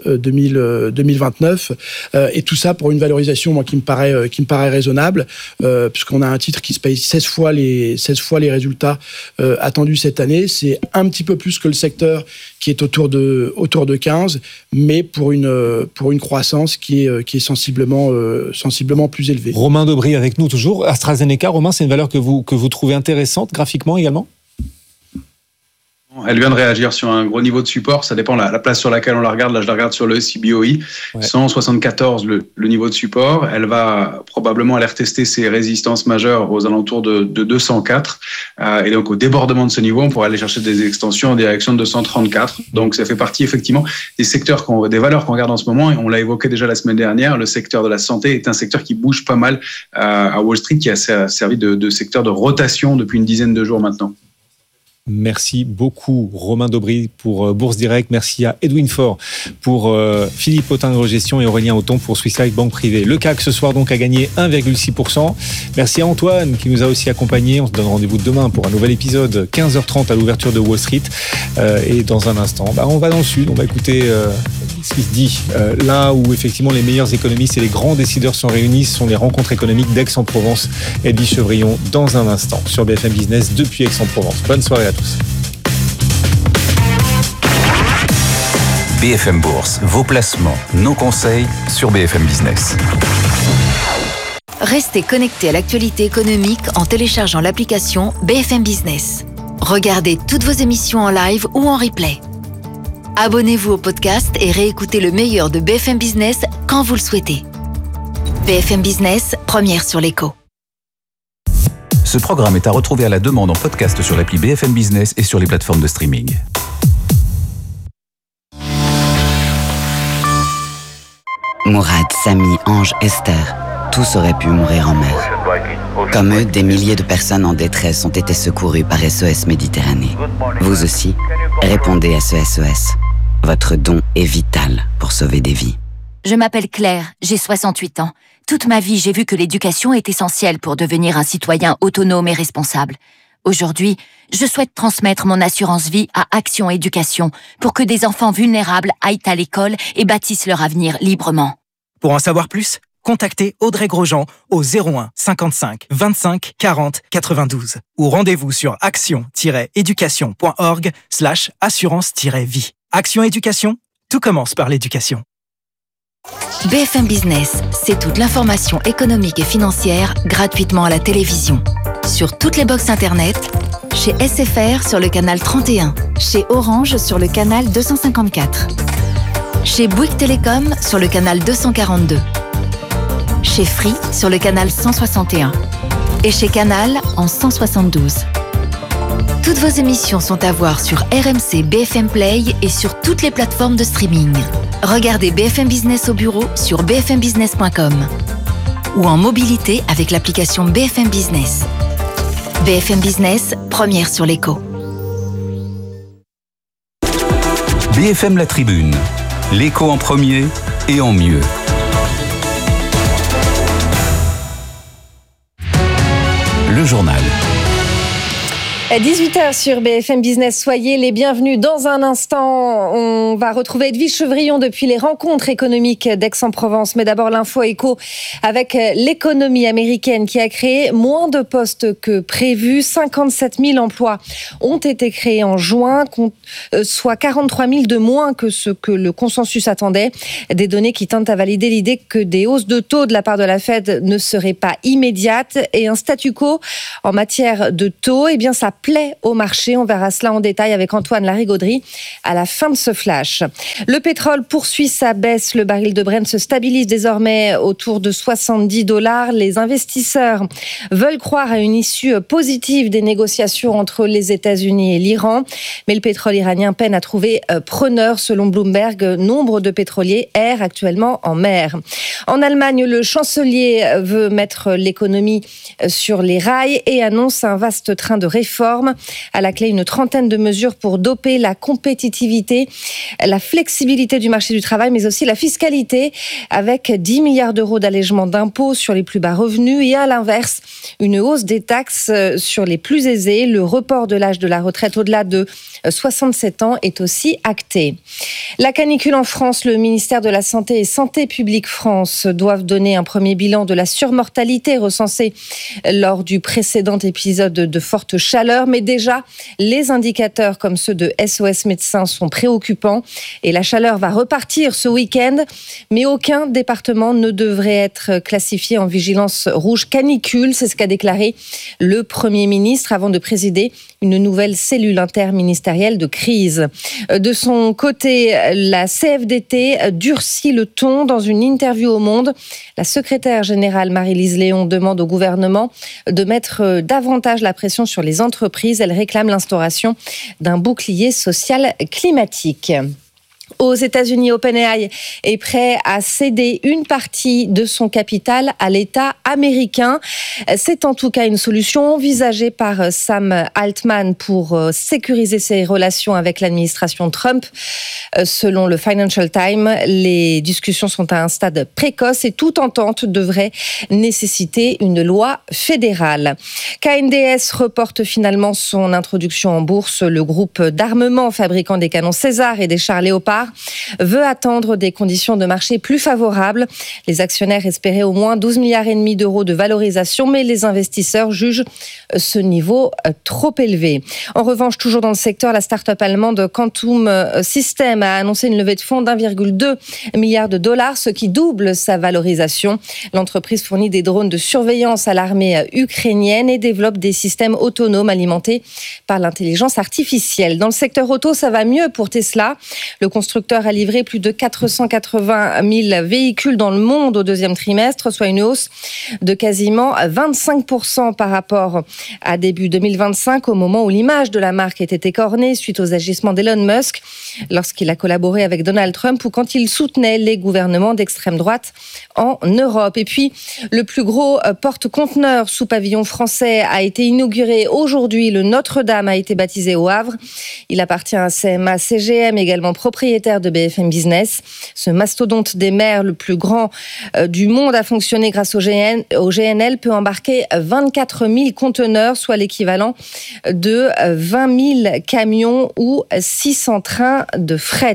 2029, et tout ça pour une valorisation, moi, qui me paraît raisonnable, puisqu'on a un titre qui se paye 16 fois les résultats attendus cette année. C'est un petit peu plus que le secteur qui est autour de 15, mais pour une croissance qui est sensiblement plus élevée. Romain Daubry avec nous toujours. AstraZeneca, Romain, c'est une valeur que vous trouvez intéressante graphiquement également? Elle vient de réagir sur un gros niveau de support. Ça dépend la place sur laquelle on la regarde. Là, je la regarde sur le CBOE. Ouais. 174, le niveau de support. Elle va probablement aller retester ses résistances majeures aux alentours de 204. Et donc, au débordement de ce niveau, on pourrait aller chercher des extensions en direction de 234. Donc, ça fait partie, effectivement, des valeurs qu'on regarde en ce moment. Et on l'a évoqué déjà la semaine dernière. Le secteur de la santé est un secteur qui bouge pas mal à Wall Street, qui a servi de secteur de rotation depuis une dizaine de jours maintenant. Merci beaucoup Romain Daubry pour Bourse Direct. Merci à Edwin Faure pour Philippe Autingre Gestion et Aurélien Auton pour Swiss Life Banque Privée. Le CAC ce soir donc a gagné 1,6%. Merci à Antoine qui nous a aussi accompagnés. On se donne rendez-vous demain pour un nouvel épisode 15h30 à l'ouverture de Wall Street. Et dans un instant, on va dans le sud. On va écouter ce qui se dit. Là où effectivement les meilleurs économistes et les grands décideurs sont réunis, ce sont les rencontres économiques d'Aix-en-Provence. Edwige Chevrillon dans un instant sur BFM Business depuis Aix-en-Provence. Bonne soirée à tous. BFM Bourse, vos placements, nos conseils sur BFM Business. Restez connectés à l'actualité économique en téléchargeant l'application BFM Business. Regardez toutes vos émissions en live ou en replay. Abonnez-vous au podcast et réécoutez le meilleur de BFM Business quand vous le souhaitez. BFM Business, première sur l'écho. Ce programme est à retrouver à la demande en podcast sur l'appli BFM Business et sur les plateformes de streaming. Mourad, Samy, Ange, Esther, tous auraient pu mourir en mer. Comme eux, des milliers de personnes en détresse ont été secourues par SOS Méditerranée. Vous aussi, répondez à ce SOS. Votre don est vital pour sauver des vies. Je m'appelle Claire, j'ai 68 ans. Toute ma vie, j'ai vu que l'éducation est essentielle pour devenir un citoyen autonome et responsable. Aujourd'hui, je souhaite transmettre mon assurance vie à Action Éducation pour que des enfants vulnérables aillent à l'école et bâtissent leur avenir librement. Pour en savoir plus, contactez Audrey Grosjean au 01 55 25 40 92 ou rendez-vous sur action-éducation.org/assurance-vie. Action Éducation, tout commence par l'éducation. BFM Business, c'est toute l'information économique et financière gratuitement à la télévision. Sur toutes les box internet, chez SFR sur le canal 31, chez Orange sur le canal 254, chez Bouygues Télécom sur le canal 242, chez Free sur le canal 161 et chez Canal en 172. Toutes vos émissions sont à voir sur RMC BFM Play et sur toutes les plateformes de streaming. Regardez BFM Business au bureau sur bfmbusiness.com ou en mobilité avec l'application BFM Business. BFM Business, première sur l'écho. BFM La Tribune, l'écho en premier et en mieux. Le journal. 18h sur BFM Business, soyez les bienvenus. Dans un instant, on va retrouver Edwige Chevrillon depuis les rencontres économiques d'Aix-en-Provence. Mais d'abord, l'info éco avec l'économie américaine qui a créé moins de postes que prévu. 57 000 emplois ont été créés en juin, soit 43 000 de moins que ce que le consensus attendait. Des données qui tentent à valider l'idée que des hausses de taux de la part de la Fed ne seraient pas immédiates. Et un statu quo en matière de taux, eh bien, ça plaît au marché. On verra cela en détail avec Antoine Larigauderie à la fin de ce flash. Le pétrole poursuit sa baisse. Le baril de Brent se stabilise désormais autour de $70. Les investisseurs veulent croire à une issue positive des négociations entre les États-Unis et l'Iran. Mais le pétrole iranien peine à trouver preneur. Selon Bloomberg, nombre de pétroliers errent actuellement en mer. En Allemagne, le chancelier veut mettre l'économie sur les rails et annonce un vaste train de réformes. À la clé, une trentaine de mesures pour doper la compétitivité, la flexibilité du marché du travail, mais aussi la fiscalité, avec 10 milliards d'euros d'allègement d'impôts sur les plus bas revenus et à l'inverse, une hausse des taxes sur les plus aisés. Le report de l'âge de la retraite au-delà de 67 ans est aussi acté. La canicule en France, le ministère de la Santé et Santé publique France doivent donner un premier bilan de la surmortalité recensée lors du précédent épisode de forte chaleur. Mais déjà, les indicateurs comme ceux de SOS Médecins sont préoccupants et la chaleur va repartir ce week-end. Mais aucun département ne devrait être classifié en vigilance rouge canicule. C'est ce qu'a déclaré le Premier ministre avant de présider une nouvelle cellule interministérielle de crise. De son côté, la CFDT durcit le ton dans une interview au Monde. La secrétaire générale Marie-Lise Léon demande au gouvernement de mettre davantage la pression sur les entreprises. Elle réclame l'instauration d'un bouclier social climatique. Aux États-Unis, OpenAI est prêt à céder une partie de son capital à l'État américain. C'est en tout cas une solution envisagée par Sam Altman pour sécuriser ses relations avec l'administration Trump. Selon le Financial Times, les discussions sont à un stade précoce et toute entente devrait nécessiter une loi fédérale. KNDS reporte finalement son introduction en bourse. Le groupe d'armement fabricant des canons César et des chars Léopard veut attendre des conditions de marché plus favorables. Les actionnaires espéraient au moins 12,5 milliards d'euros de valorisation, mais les investisseurs jugent ce niveau trop élevé. En revanche, toujours dans le secteur, la start-up allemande Quantum System a annoncé une levée de fonds d'1,2 milliard de dollars, ce qui double sa valorisation. L'entreprise fournit des drones de surveillance à l'armée ukrainienne et développe des systèmes autonomes alimentés par l'intelligence artificielle. Dans le secteur auto, ça va mieux pour Tesla. Le constructeur a livré plus de 480 000 véhicules dans le monde au deuxième trimestre, soit une hausse de quasiment 25% par rapport à début 2025, au moment où l'image de la marque était écornée suite aux agissements d'Elon Musk lorsqu'il a collaboré avec Donald Trump ou quand il soutenait les gouvernements d'extrême droite en Europe. Et puis, le plus gros porte-conteneur sous pavillon français a été inauguré aujourd'hui. Le Notre-Dame a été baptisé au Havre. Il appartient à CMA CGM, également propriétaire de BFM Business. Ce mastodonte des mers, le plus grand du monde, a fonctionné grâce au GNL, peut embarquer 24 000 conteneurs, soit l'équivalent de 20 000 camions ou 600 trains de fret.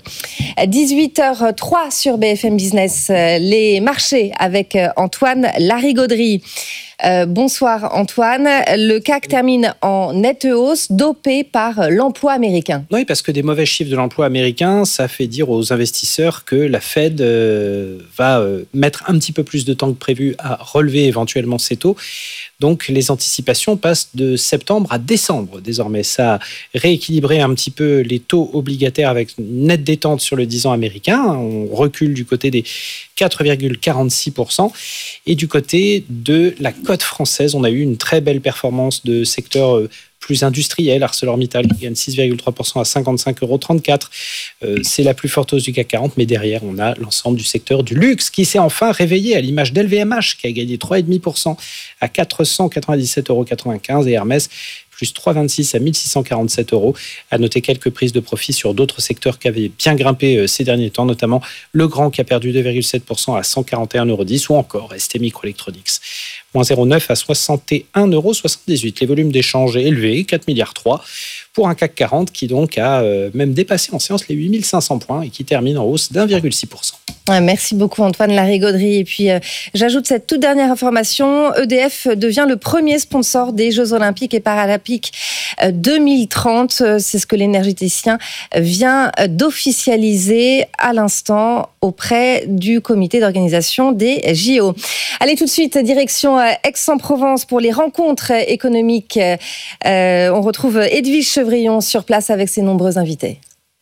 18h03 sur BFM Business, les marchés avec Antoine Larigauderie. Bonsoir Antoine. Le CAC termine en nette hausse, dopé par l'emploi américain. Oui, parce que des mauvais chiffres de l'emploi américain, ça fait dire aux investisseurs que la Fed va mettre un petit peu plus de temps que prévu à relever éventuellement ses taux. Donc les anticipations passent de septembre à décembre désormais. Ça a rééquilibré un petit peu les taux obligataires avec une nette détente sur le 10 ans américain. On recule du côté des 4,46%. Et du côté de la cote française, on a eu une très belle performance de secteur plus industrielle, ArcelorMittal qui gagne 6,3% à 55,34 €. C'est la plus forte hausse du CAC 40, mais derrière, on a l'ensemble du secteur du luxe qui s'est enfin réveillé, à l'image d'LVMH qui a gagné 3,5% à 497,95 € et Hermès plus 3,26 à 1647 €. À noter quelques prises de profit sur d'autres secteurs qui avaient bien grimpé ces derniers temps, notamment Legrand qui a perdu 2,7% à 141,10 € ou encore ST Microelectronics. Moins 0,9 à 61,78 €. Les volumes d'échange élevés, 4,3 milliards pour un CAC 40 qui donc a même dépassé en séance les 8500 points et qui termine en hausse d'1,6%. Merci beaucoup Antoine Larigauderie. Et puis j'ajoute cette toute dernière information, EDF devient le premier sponsor des Jeux Olympiques et Paralympiques 2030. C'est ce que l'énergéticien vient d'officialiser à l'instant auprès du comité d'organisation des JO. Allez tout de suite, direction Aix-en-Provence pour les rencontres économiques. On retrouve Edwige Chevrillon sur place avec ses nombreux invités.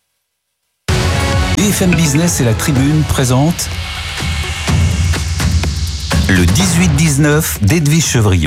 BFM Business et la Tribune présentent le 18-19 d'Edwige Chevrillon.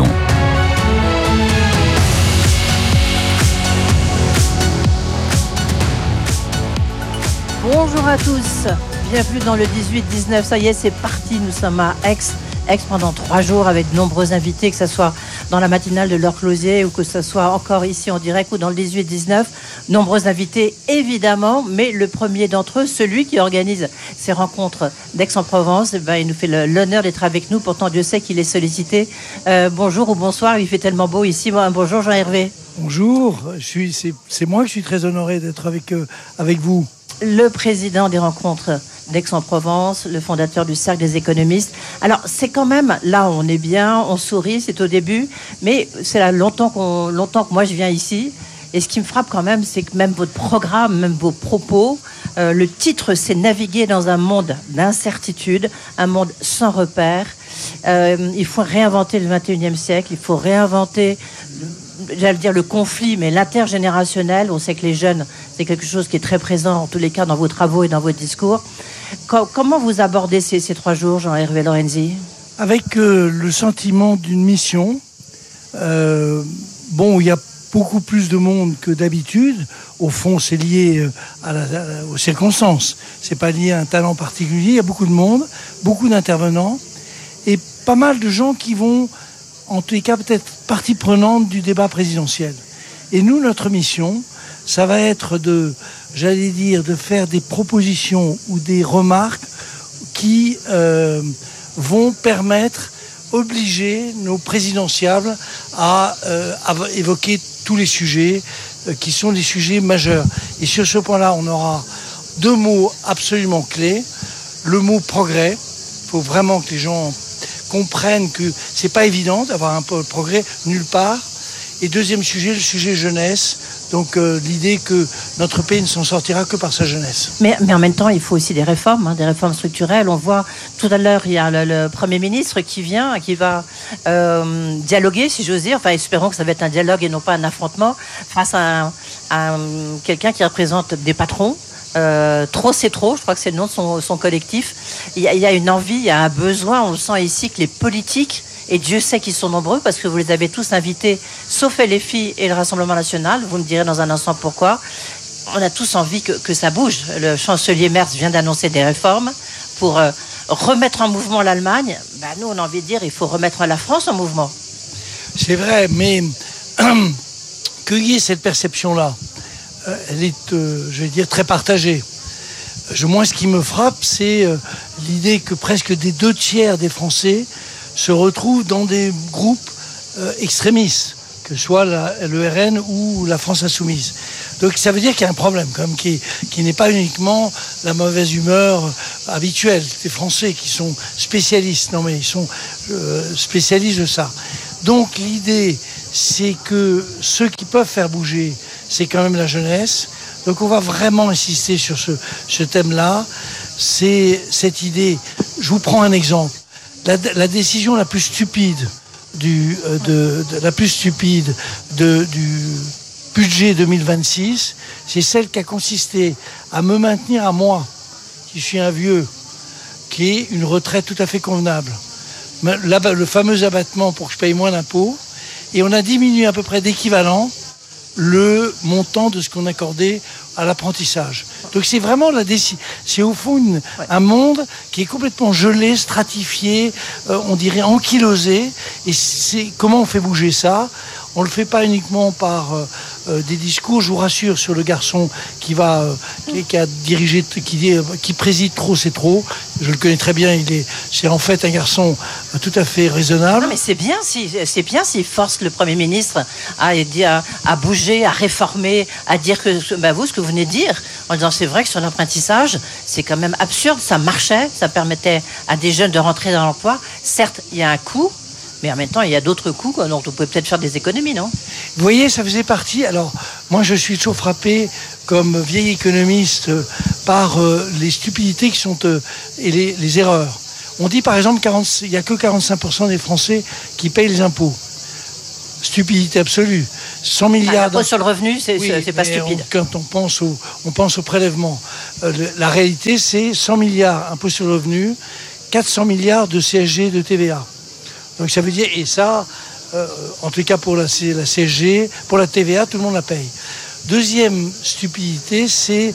Bonjour à tous, bienvenue dans le 18-19. Ça y est, c'est parti, nous sommes à Aix pendant 3 jours avec de nombreux invités, que ce soit dans la matinale de l'heure Closier ou que ce soit encore ici en direct ou dans le 18-19. Nombreux invités évidemment, mais le premier d'entre eux, celui qui organise ces rencontres d'Aix-en-Provence, il nous fait l'honneur d'être avec nous. Pourtant Dieu sait qu'il est sollicité. Bonjour ou bonsoir, il fait tellement beau ici. Bonjour Jean-Hervé. Bonjour, c'est moi que je suis très honoré d'être avec vous. Le président des rencontres d'Aix-en-Provence, le fondateur du Cercle des économistes. Alors, c'est quand même, là, on est bien, on sourit, c'est au début, mais c'est là longtemps que moi je viens ici. Et ce qui me frappe quand même, c'est que même votre programme, même vos propos, le titre, c'est naviguer dans un monde d'incertitude, un monde sans repères. Il faut réinventer le 21e siècle, il faut réinventer, j'allais dire le conflit, mais l'intergénérationnel. On sait que les jeunes, c'est quelque chose qui est très présent, en tous les cas, dans vos travaux et dans vos discours. Comment vous abordez ces 3 jours, Jean-Hervé Lorenzi ? Avec le sentiment d'une mission. Il y a beaucoup plus de monde que d'habitude. Au fond, c'est lié aux circonstances. C'est pas lié à un talent particulier. Il y a beaucoup de monde, beaucoup d'intervenants et pas mal de gens qui vont, en tous les cas, peut-être partie prenante du débat présidentiel. Et nous, notre mission, ça va être de faire des propositions ou des remarques qui vont obliger nos présidentiables à évoquer tous les sujets qui sont des sujets majeurs. Et sur ce point-là, on aura 2 mots absolument clés. Le mot progrès. Il faut vraiment que les gens comprennent que c'est pas évident d'avoir un peu de progrès nulle part. Et deuxième sujet, le sujet jeunesse. Donc l'idée que notre pays ne s'en sortira que par sa jeunesse. Mais en même temps, il faut aussi des réformes structurelles. On voit tout à l'heure, il y a le Premier ministre qui vient, qui va dialoguer, si j'ose dire. Enfin, espérons que ça va être un dialogue et non pas un affrontement face à quelqu'un qui représente des patrons. Trop c'est trop, je crois que c'est le nom de son collectif. Il y a une envie, il y a un besoin. On le sent ici que les politiques, et Dieu sait qu'ils sont nombreux parce que vous les avez tous invités, sauf LFI et le Rassemblement National. Vous me direz dans un instant pourquoi. On a tous envie que ça bouge. Le chancelier Merz vient d'annoncer des réformes pour remettre en mouvement l'Allemagne. Nous, on a envie de dire il faut remettre la France en mouvement. C'est vrai, mais qu'il y ait cette perception-là, elle est, très partagée. Moi, ce qui me frappe, c'est l'idée que presque des 2/3 des Français se retrouvent dans des groupes extrémistes, que ce soit le RN ou la France Insoumise. Donc ça veut dire qu'il y a un problème quand même, qui n'est pas uniquement la mauvaise humeur habituelle des Français qui sont spécialistes. Non mais ils sont spécialistes de ça. Donc l'idée, c'est que ceux qui peuvent faire bouger, c'est quand même la jeunesse. Donc on va vraiment insister sur ce thème-là. C'est cette idée. Je vous prends un exemple. La décision la plus stupide du budget 2026, c'est celle qui a consisté à me maintenir à moi, qui suis un vieux, qui est une retraite tout à fait convenable. Le fameux abattement pour que je paye moins d'impôts. Et on a diminué à peu près d'équivalent le montant de ce qu'on accordait à l'apprentissage. Donc c'est vraiment c'est au fond un monde qui est complètement gelé, stratifié, on dirait ankylosé. Et c'est comment on fait bouger ça ? On le fait pas uniquement par des discours. Je vous rassure sur le garçon qui préside trop, c'est trop. Je le connais très bien. C'est en fait un garçon tout à fait raisonnable. Non, mais c'est bien s'il force le Premier ministre à bouger, à réformer, à dire que ce que vous venez de dire, en disant c'est vrai que sur l'apprentissage, c'est quand même absurde. Ça marchait, ça permettait à des jeunes de rentrer dans l'emploi. Certes, il y a un coût. Mais en même temps, il y a d'autres coûts, dont on peut peut-être faire des économies, non ? Vous voyez, ça faisait partie... Alors, moi, je suis toujours frappé, comme vieil économiste, par les stupidités qui sont... et les erreurs. On dit, par exemple, il n'y a que 45% des Français qui payent les impôts. Stupidité absolue. 100 milliards... L'impôt sur le revenu, c'est pas stupide. Quand on pense au prélèvement. La réalité, c'est 100 milliards impôt sur le revenu, 400 milliards de CSG, de TVA. Donc ça veut dire, et ça, en tout cas pour la CSG, pour la TVA, tout le monde la paye. Deuxième stupidité, c'est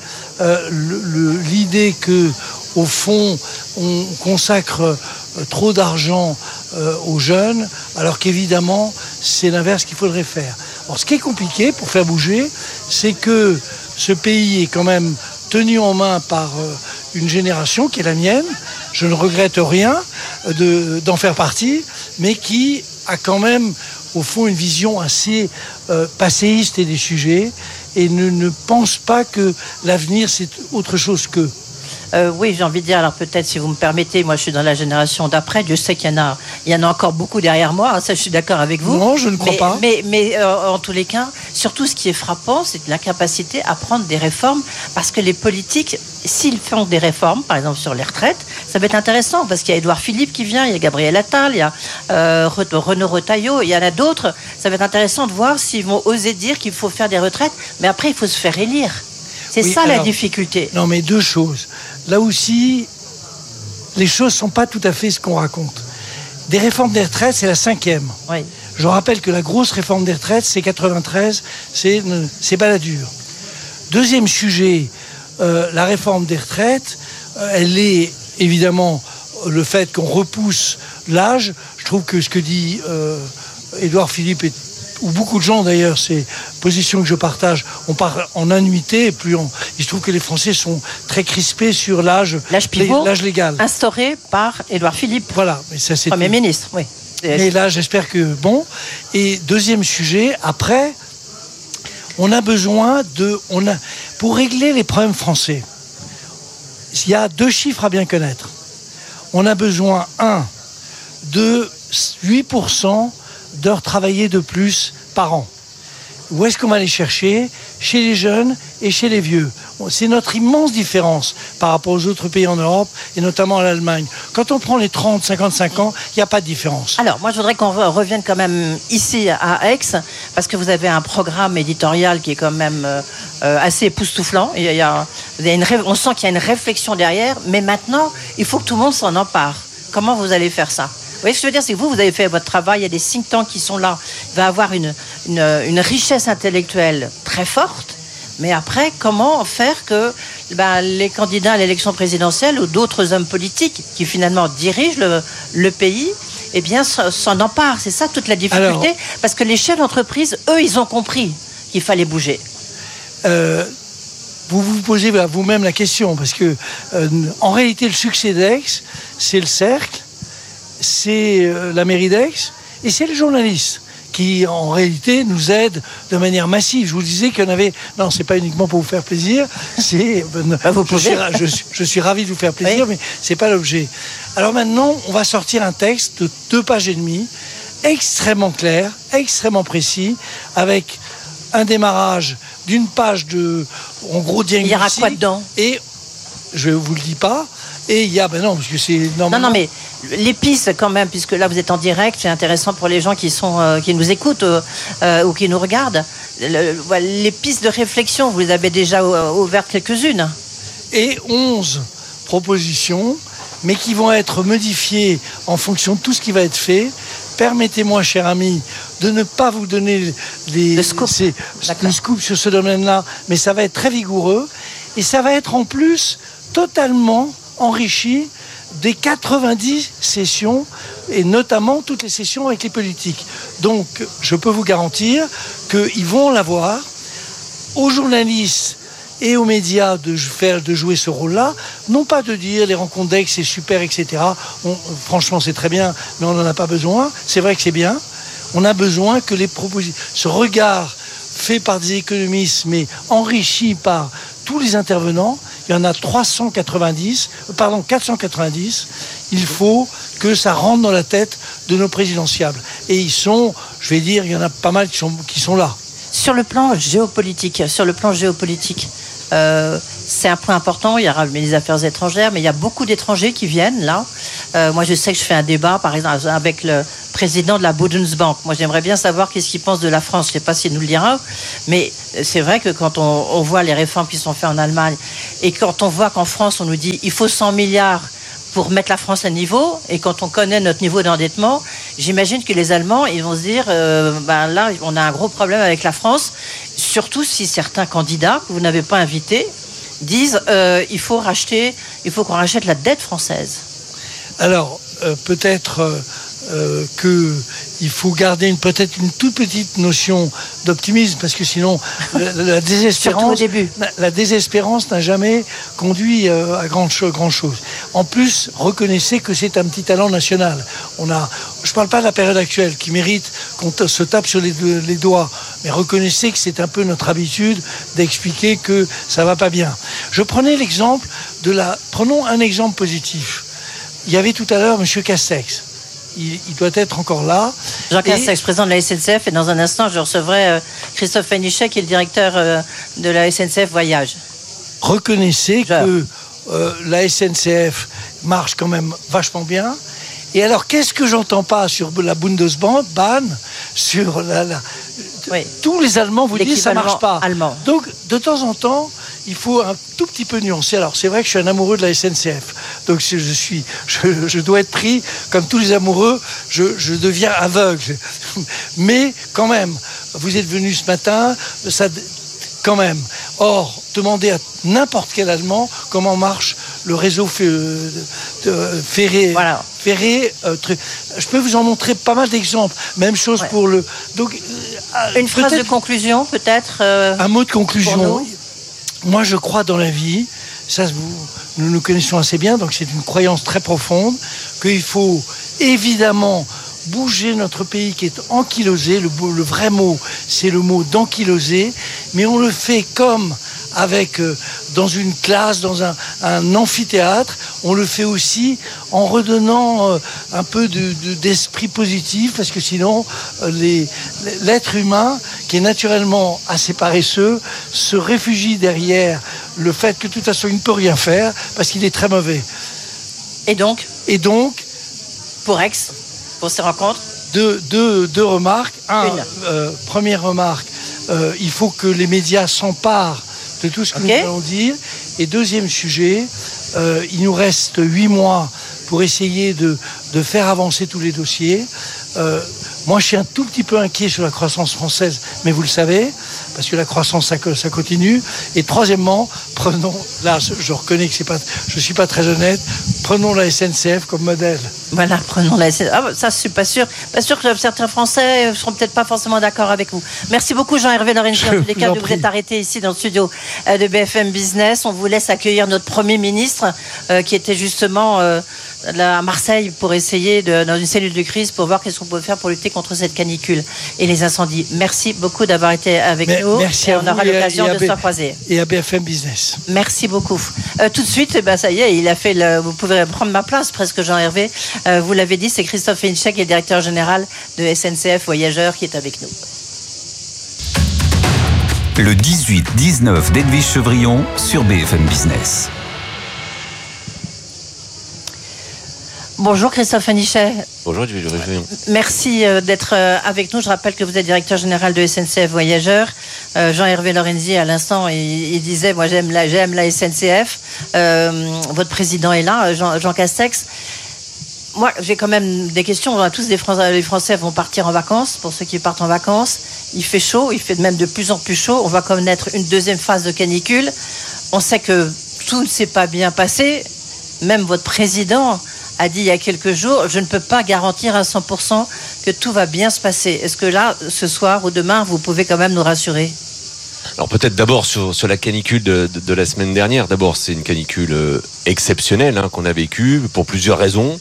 l'idée que, au fond, on consacre trop d'argent aux jeunes, alors qu'évidemment, c'est l'inverse qu'il faudrait faire. Alors ce qui est compliqué pour faire bouger, c'est que ce pays est quand même tenu en main par une génération qui est la mienne. Je ne regrette rien d'en faire partie, mais qui a quand même, au fond, une vision assez passéiste des sujets et ne pense pas que l'avenir, c'est autre chose que... Oui, j'ai envie de dire, alors peut-être si vous me permettez, moi je suis dans la génération d'après, Dieu sait qu'il y en a encore beaucoup derrière moi, ça je suis d'accord avec vous. Non, je ne crois pas. Mais en tous les cas, surtout ce qui est frappant, c'est l'incapacité à prendre des réformes, parce que les politiques, s'ils font des réformes, par exemple sur les retraites, ça va être intéressant, parce qu'il y a Édouard Philippe qui vient, il y a Gabriel Attal, il y a Renaud Retailleau, il y en a d'autres, ça va être intéressant de voir s'ils vont oser dire qu'il faut faire des retraites, mais après il faut se faire élire. C'est la difficulté. Non, mais deux choses. Là aussi, les choses ne sont pas tout à fait ce qu'on raconte. Des réformes des retraites, c'est la 5e. Oui. Je rappelle que la grosse réforme des retraites, c'est 93, c'est Balladur. Deuxième sujet, la réforme des retraites, elle est évidemment le fait qu'on repousse l'âge. Je trouve que ce que dit Édouard Philippe ou beaucoup de gens d'ailleurs, c'est position que je partage, on part en annuité, il se trouve que les Français sont très crispés sur l'âge pivot, l'âge légal. Instauré par Édouard Philippe. Voilà, mais ça c'est Premier ministre, oui. Mais là, j'espère que bon. Et deuxième sujet, après, on a besoin pour régler les problèmes français, il y a 2 chiffres à bien connaître. On a besoin, de 8% d'heures travaillées de plus par an. Où est-ce qu'on va les chercher ? Chez les jeunes et chez les vieux. C'est notre immense différence par rapport aux autres pays en Europe et notamment à l'Allemagne. Quand on prend les 30, 55 ans, il n'y a pas de différence. Alors, moi, je voudrais qu'on revienne quand même ici à Aix, parce que vous avez un programme éditorial qui est quand même assez époustouflant. On sent qu'il y a une réflexion derrière, mais maintenant, il faut que tout le monde s'en empare. Comment vous allez faire ça ? Vous voyez ce que je veux dire, c'est que vous avez fait votre travail, il y a des think tanks qui sont là, il va y avoir une richesse intellectuelle très forte, mais après, comment faire que les candidats à l'élection présidentielle ou d'autres hommes politiques qui finalement dirigent le pays, eh bien, s'en emparent. C'est ça toute la difficulté, parce que les chefs d'entreprise, eux, ils ont compris qu'il fallait bouger. Vous vous posez vous-même la question, parce que en réalité, le succès d'Aix, c'est le cercle, c'est la mairie d'Aix et c'est les journalistes qui, en réalité, nous aident de manière massive. Je vous disais qu'il y en avait... Non, c'est pas uniquement pour vous faire plaisir. Je suis ravi de vous faire plaisir, mais c'est pas l'objet. Alors maintenant, on va sortir un texte de 2 pages et demie, extrêmement clair, extrêmement précis, avec un démarrage d'une page de... En gros, diagnostic. Il y aura quoi dedans ? Et, je vous le dis pas... Et il y a, non, parce que c'est normalement... Non, mais les pistes quand même, puisque là vous êtes en direct, c'est intéressant pour les gens qui nous écoutent ou qui nous regardent. Les pistes de réflexion, vous les avez déjà ouvertes quelques-unes. Et 11 propositions, mais qui vont être modifiées en fonction de tout ce qui va être fait. Permettez-moi, cher ami, de ne pas vous donner le scoop sur ce domaine-là, mais ça va être très vigoureux et ça va être en plus totalement enrichi des 90 sessions et notamment toutes les sessions avec les politiques. Donc, je peux vous garantir qu'ils vont l'avoir aux journalistes et aux médias de jouer ce rôle-là, non pas de dire les rencontres d'Aix c'est super, etc. Franchement, c'est très bien, mais on n'en a pas besoin. C'est vrai que c'est bien. On a besoin que ce regard fait par des économistes, mais enrichi par tous les intervenants, il y en a 490. Il faut que ça rentre dans la tête de nos présidentiables. Et ils sont, je vais dire, il y en a pas mal qui sont là. Sur le plan géopolitique, c'est un point important. Il y aura les affaires étrangères, mais il y a beaucoup d'étrangers qui viennent là. Moi, je sais que je fais un débat, par exemple, avec le président de la Bundesbank. Moi, j'aimerais bien savoir qu'est-ce qu'il pense de la France. Je ne sais pas s'il nous le dira, mais c'est vrai que quand on voit les réformes qui sont faites en Allemagne et quand on voit qu'en France, on nous dit il faut 100 milliards pour mettre la France à niveau, et quand on connaît notre niveau d'endettement, j'imagine que les Allemands, ils vont se dire, là, on a un gros problème avec la France, surtout si certains candidats que vous n'avez pas invités disent, il faut qu'on rachète la dette française. Alors, peut-être qu'il faut garder peut-être une toute petite notion d'optimisme, parce que sinon la désespérance n'a jamais conduit à grand chose. En plus, reconnaissez que c'est un petit talent national. Je ne parle pas de la période actuelle qui mérite qu'on se tape sur les doigts, mais reconnaissez que c'est un peu notre habitude d'expliquer que ça va pas bien. Prenons un exemple positif. Il y avait tout à l'heure M. Castex. Il doit être encore là. Jean Castex, président de la SNCF, et dans un instant, je recevrai Christophe Fénichet, qui est le directeur de la SNCF Voyage. Reconnaissez que la SNCF marche quand même vachement bien. Et alors, qu'est-ce que j'entends pas sur la Bundesbank, sur tous les Allemands vous disent ça marche pas. Allemand. Donc, de temps en temps, il faut un tout petit peu nuancer. Alors, c'est vrai que je suis un amoureux de la SNCF. Donc, je dois être pris, comme tous les amoureux, je deviens aveugle. Mais, quand même, vous êtes venu ce matin, quand même. Or, demandez à n'importe quel Allemand comment marche le réseau ferré. Voilà. Je peux vous en montrer pas mal d'exemples. Même chose pour le... Donc, une phrase de conclusion, peut-être un mot de conclusion. Moi, je crois dans la vie. Ça, nous nous connaissons assez bien, donc c'est une croyance très profonde, qu'il faut évidemment bouger notre pays qui est ankylosé. Le vrai mot, c'est le mot d'ankylosé, mais on le fait comme dans une classe, dans un amphithéâtre. On le fait aussi en redonnant un peu d'esprit positif, parce que sinon, l'être humain, qui est naturellement assez paresseux, se réfugie derrière le fait que de toute façon, il ne peut rien faire, parce qu'il est très mauvais. Et donc, pour Aix, pour ces rencontres, deux remarques. Première remarque, il faut que les médias s'emparent de tout ce que nous allons dire. Et deuxième sujet, il nous reste 8 mois pour essayer de faire avancer tous les dossiers. Moi, je suis un tout petit peu inquiet sur la croissance française, mais vous le savez, parce que la croissance, ça continue. Et troisièmement, je reconnais que je suis pas très honnête, prenons la SNCF comme modèle. Voilà, prenons la SNCF. Ça, je suis pas sûr que certains Français ne seront peut-être pas forcément d'accord avec vous. Merci beaucoup, Jean-Hervé Lorenzi, en tous les cas, de vous être arrêté ici dans le studio de BFM Business. On vous laisse accueillir notre Premier ministre, qui était justement à Marseille pour essayer, dans une cellule de crise, pour voir qu'est-ce qu'on peut faire pour lutter contre cette canicule et les incendies. Merci beaucoup d'avoir été avec nous. Merci et à on aura l'occasion de se croiser. Et à BFM Business. Merci beaucoup. Tout de suite, ça y est, vous pouvez prendre ma place presque, Jean-Hervé. Vous l'avez dit, c'est Christophe Fénichet, qui est le directeur général de SNCF Voyageurs, qui est avec nous. Le 18-19 d'Edwige Chevrillon sur BFM Business. Bonjour Christophe Fénichet. Bonjour Edwige Chevrillon. Merci d'être avec nous. Je rappelle que vous êtes directeur général de SNCF Voyageurs. Jean-Hervé Lorenzi, à l'instant, il disait, moi j'aime la SNCF. Votre président est là, Jean Castex. moi, j'ai quand même des questions. Tous les Français vont partir en vacances. Pour ceux qui partent en vacances, il fait chaud, il fait même de plus en plus chaud. On va connaître une deuxième phase de canicule. On sait que tout ne s'est pas bien passé. Même votre président a dit il y a quelques jours, je ne peux pas garantir à 100% que tout va bien se passer. Est-ce que là, ce soir ou demain, vous pouvez quand même nous rassurer ? Alors peut-être d'abord sur la canicule de la semaine dernière. D'abord, c'est une canicule exceptionnelle qu'on a vécue pour plusieurs raisons.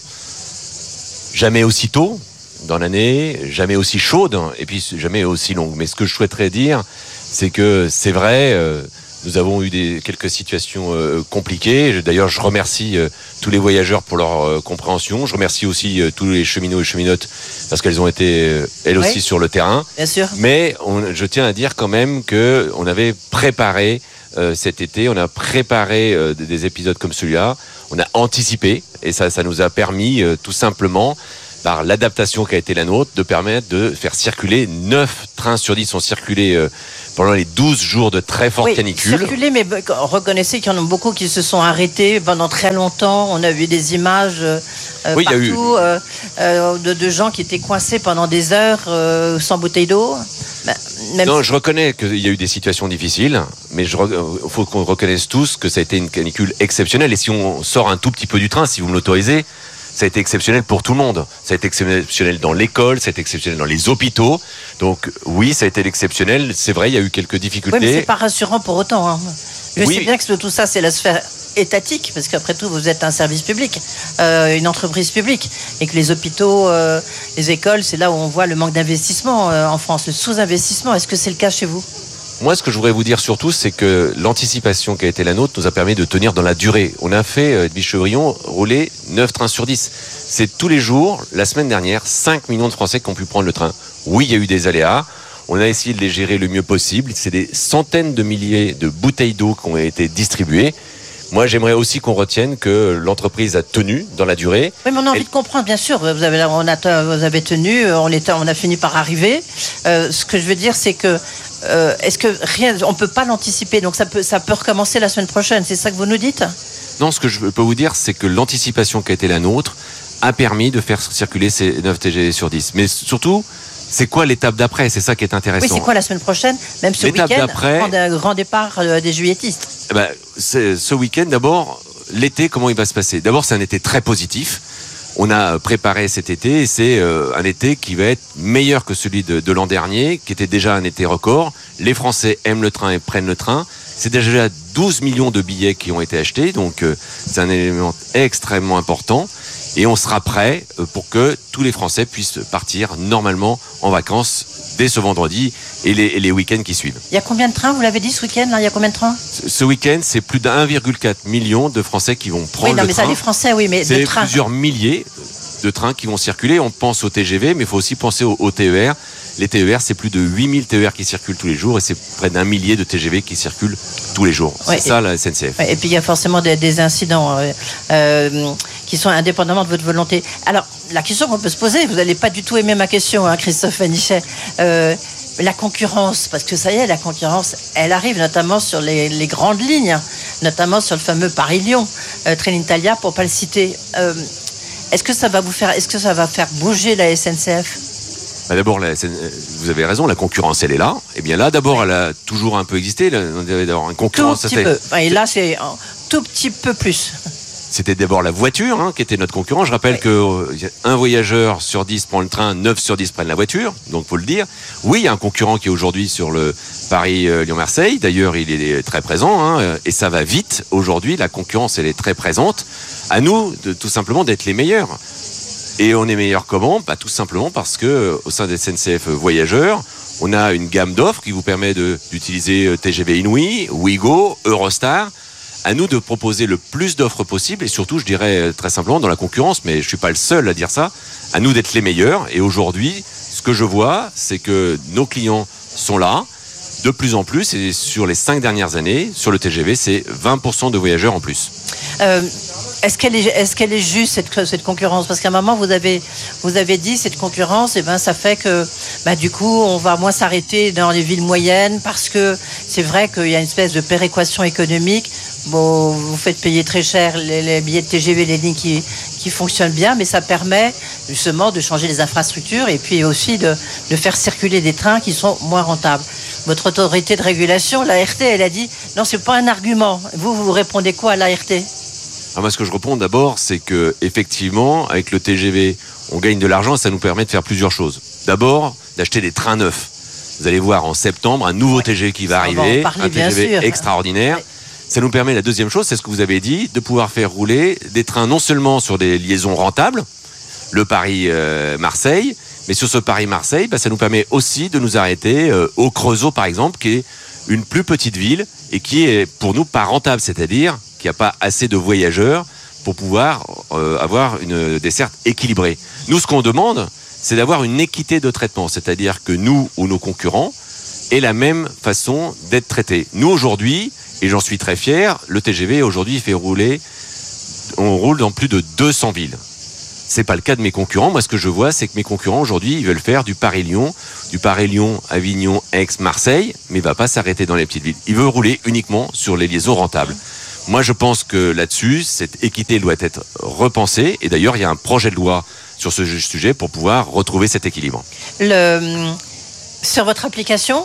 Jamais aussi tôt dans l'année, jamais aussi chaude, et puis jamais aussi longue. Mais ce que je souhaiterais dire, c'est que c'est vrai, nous avons eu quelques situations compliquées. D'ailleurs, je remercie tous les voyageurs pour leur compréhension. Je remercie aussi tous les cheminots et cheminotes parce qu'elles ont été, elles aussi, sur le terrain. Bien sûr. Mais je tiens à dire quand même qu'on avait préparé cet été, on a préparé des épisodes comme celui-là. On a anticipé et ça nous a permis tout simplement, par l'adaptation qui a été la nôtre, de permettre de faire circuler 9 trains sur 10 ont circulé pendant les 12 jours de très forte canicule. Circuler, mais reconnaissez qu'il y en a beaucoup qui se sont arrêtés pendant très longtemps. On a vu des images partout de gens qui étaient coincés pendant des heures sans bouteille d'eau. Non, je reconnais qu'il y a eu des situations difficiles, mais il faut qu'on reconnaisse tous que ça a été une canicule exceptionnelle. Et si on sort un tout petit peu du train, si vous me l'autorisez, ça a été exceptionnel pour tout le monde. Ça a été exceptionnel dans l'école, ça a été exceptionnel dans les hôpitaux. Donc oui, ça a été exceptionnel. C'est vrai, il y a eu quelques difficultés. Oui, mais c'est pas rassurant pour autant. Je sais bien que tout ça, c'est la sphère étatique, parce qu'après tout, vous êtes un service public, une entreprise publique, et que les hôpitaux, les écoles, c'est là où on voit le manque d'investissement en France, le sous-investissement. Est-ce que c'est le cas chez vous ? Moi, ce que je voudrais vous dire surtout, c'est que l'anticipation qui a été la nôtre nous a permis de tenir dans la durée. On a fait, Edwige Chevrillon, rouler 9 trains sur 10. C'est tous les jours, la semaine dernière, 5 millions de Français qui ont pu prendre le train. Oui, il y a eu des aléas. On a essayé de les gérer le mieux possible. C'est des centaines de milliers de bouteilles d'eau qui ont été distribuées. Moi, j'aimerais aussi qu'on retienne que l'entreprise a tenu dans la durée. Oui, mais on a envie de comprendre, bien sûr. Vous avez tenu, on a fini par arriver. Ce que je veux dire, c'est que est-ce que on peut pas l'anticiper, donc ça peut recommencer la semaine prochaine. C'est ça que vous nous dites ? Non, ce que je peux vous dire, c'est que l'anticipation qui a été la nôtre a permis de faire circuler ces 9 TGV sur 10. Mais surtout, c'est quoi l'étape d'après ? C'est ça qui est intéressant. Oui, c'est quoi la semaine prochaine ? Même ce week-end, grand départ des juilletistes. Ce week-end, d'abord, l'été, comment il va se passer ? D'abord, c'est un été très positif. On a préparé cet été et c'est un été qui va être meilleur que celui de l'an dernier, qui était déjà un été record. Les Français aiment le train et prennent le train. C'est déjà 12 millions de billets qui ont été achetés, donc c'est un élément extrêmement important. Et on sera prêt pour que tous les Français puissent partir normalement en vacances dès ce vendredi et les week-ends qui suivent. Il y a combien de trains, vous l'avez dit, ce week-end là ? Il y a combien de trains ? Ce week-end, c'est plus d'1,4 million de Français qui vont prendre le train. Oui, non, mais ça, les Français, oui, mais c'est de trains. Plusieurs milliers de trains qui vont circuler. On pense au TGV, mais il faut aussi penser au TER. Les TER, c'est plus de 8000 TER qui circulent tous les jours et c'est près d'1 millier de TGV qui circulent tous les jours. C'est ça la SNCF. Et puis il y a forcément des incidents qui sont indépendamment de votre volonté. Alors, la question qu'on peut se poser, vous n'allez pas du tout aimer ma question, Christophe Vanichet. La concurrence, parce que ça y est, la concurrence, elle arrive notamment sur les grandes lignes, notamment sur le fameux Paris-Lyon, Trenitalia, pour ne pas le citer. Est-ce que ça va faire bouger la SNCF ? D'abord, vous avez raison, la concurrence, elle est là. Et bien là, d'abord, elle a toujours un peu existé. On devait avoir une concurrence. Tout petit peu. Et là, c'est un tout petit peu plus. C'était d'abord la voiture qui était notre concurrent. Je rappelle qu'un voyageur sur 10 prend le train, 9 sur 10 prennent la voiture. Donc, il faut le dire. Oui, il y a un concurrent qui est aujourd'hui sur le Paris-Lyon-Marseille. D'ailleurs, il est très présent. Et ça va vite. Aujourd'hui, la concurrence, elle est très présente. À nous, tout simplement, d'être les meilleurs. Et on est meilleur comment ? Tout simplement parce que au sein des SNCF Voyageurs, on a une gamme d'offres qui vous permet d'utiliser TGV Inouï, Ouigo, Eurostar. À nous de proposer le plus d'offres possible et surtout, je dirais très simplement, dans la concurrence, mais je ne suis pas le seul à dire ça, à nous d'être les meilleurs. Et aujourd'hui, ce que je vois, c'est que nos clients sont là, de plus en plus, et sur les 5 dernières années, sur le TGV, c'est 20% de voyageurs en plus. Est-ce qu'elle est juste cette concurrence ? Parce qu'à un moment vous avez dit cette concurrence, ça fait que du coup on va moins s'arrêter dans les villes moyennes parce que c'est vrai qu'il y a une espèce de péréquation économique. bon, vous faites payer très cher les billets de TGV, les lignes qui fonctionnent bien, mais ça permet justement de changer les infrastructures et puis aussi de faire circuler des trains qui sont moins rentables. Votre autorité de régulation, l'ART, elle a dit non, c'est pas un argument. Vous répondez quoi à l'ART? Moi, ce que je réponds d'abord, c'est que effectivement, avec le TGV, on gagne de l'argent et ça nous permet de faire plusieurs choses. D'abord, d'acheter des trains neufs. Vous allez voir en septembre un nouveau TGV qui va arriver, un TGV extraordinaire. Ouais. Ça nous permet, la deuxième chose, c'est ce que vous avez dit, de pouvoir faire rouler des trains non seulement sur des liaisons rentables, le Paris-Marseille, mais sur ce Paris-Marseille, ça nous permet aussi de nous arrêter au Creusot, par exemple, qui est une plus petite ville et qui est pour nous pas rentable, c'est-à-dire qu'il n'y a pas assez de voyageurs pour pouvoir avoir une desserte équilibrée. Nous, ce qu'on demande, c'est d'avoir une équité de traitement, c'est-à-dire que nous ou nos concurrents aient la même façon d'être traités. Nous, aujourd'hui, et j'en suis très fier, le TGV, aujourd'hui, on roule dans plus de 200 villes. C'est pas le cas de mes concurrents. Moi, ce que je vois, c'est que mes concurrents, aujourd'hui, ils veulent faire du Paris-Lyon, Avignon, Aix, Marseille, mais il va pas s'arrêter dans les petites villes. Il veut rouler uniquement sur les liaisons rentables. Moi, je pense que là-dessus, cette équité doit être repensée. Et d'ailleurs, il y a un projet de loi sur ce sujet pour pouvoir retrouver cet équilibre. Sur votre application,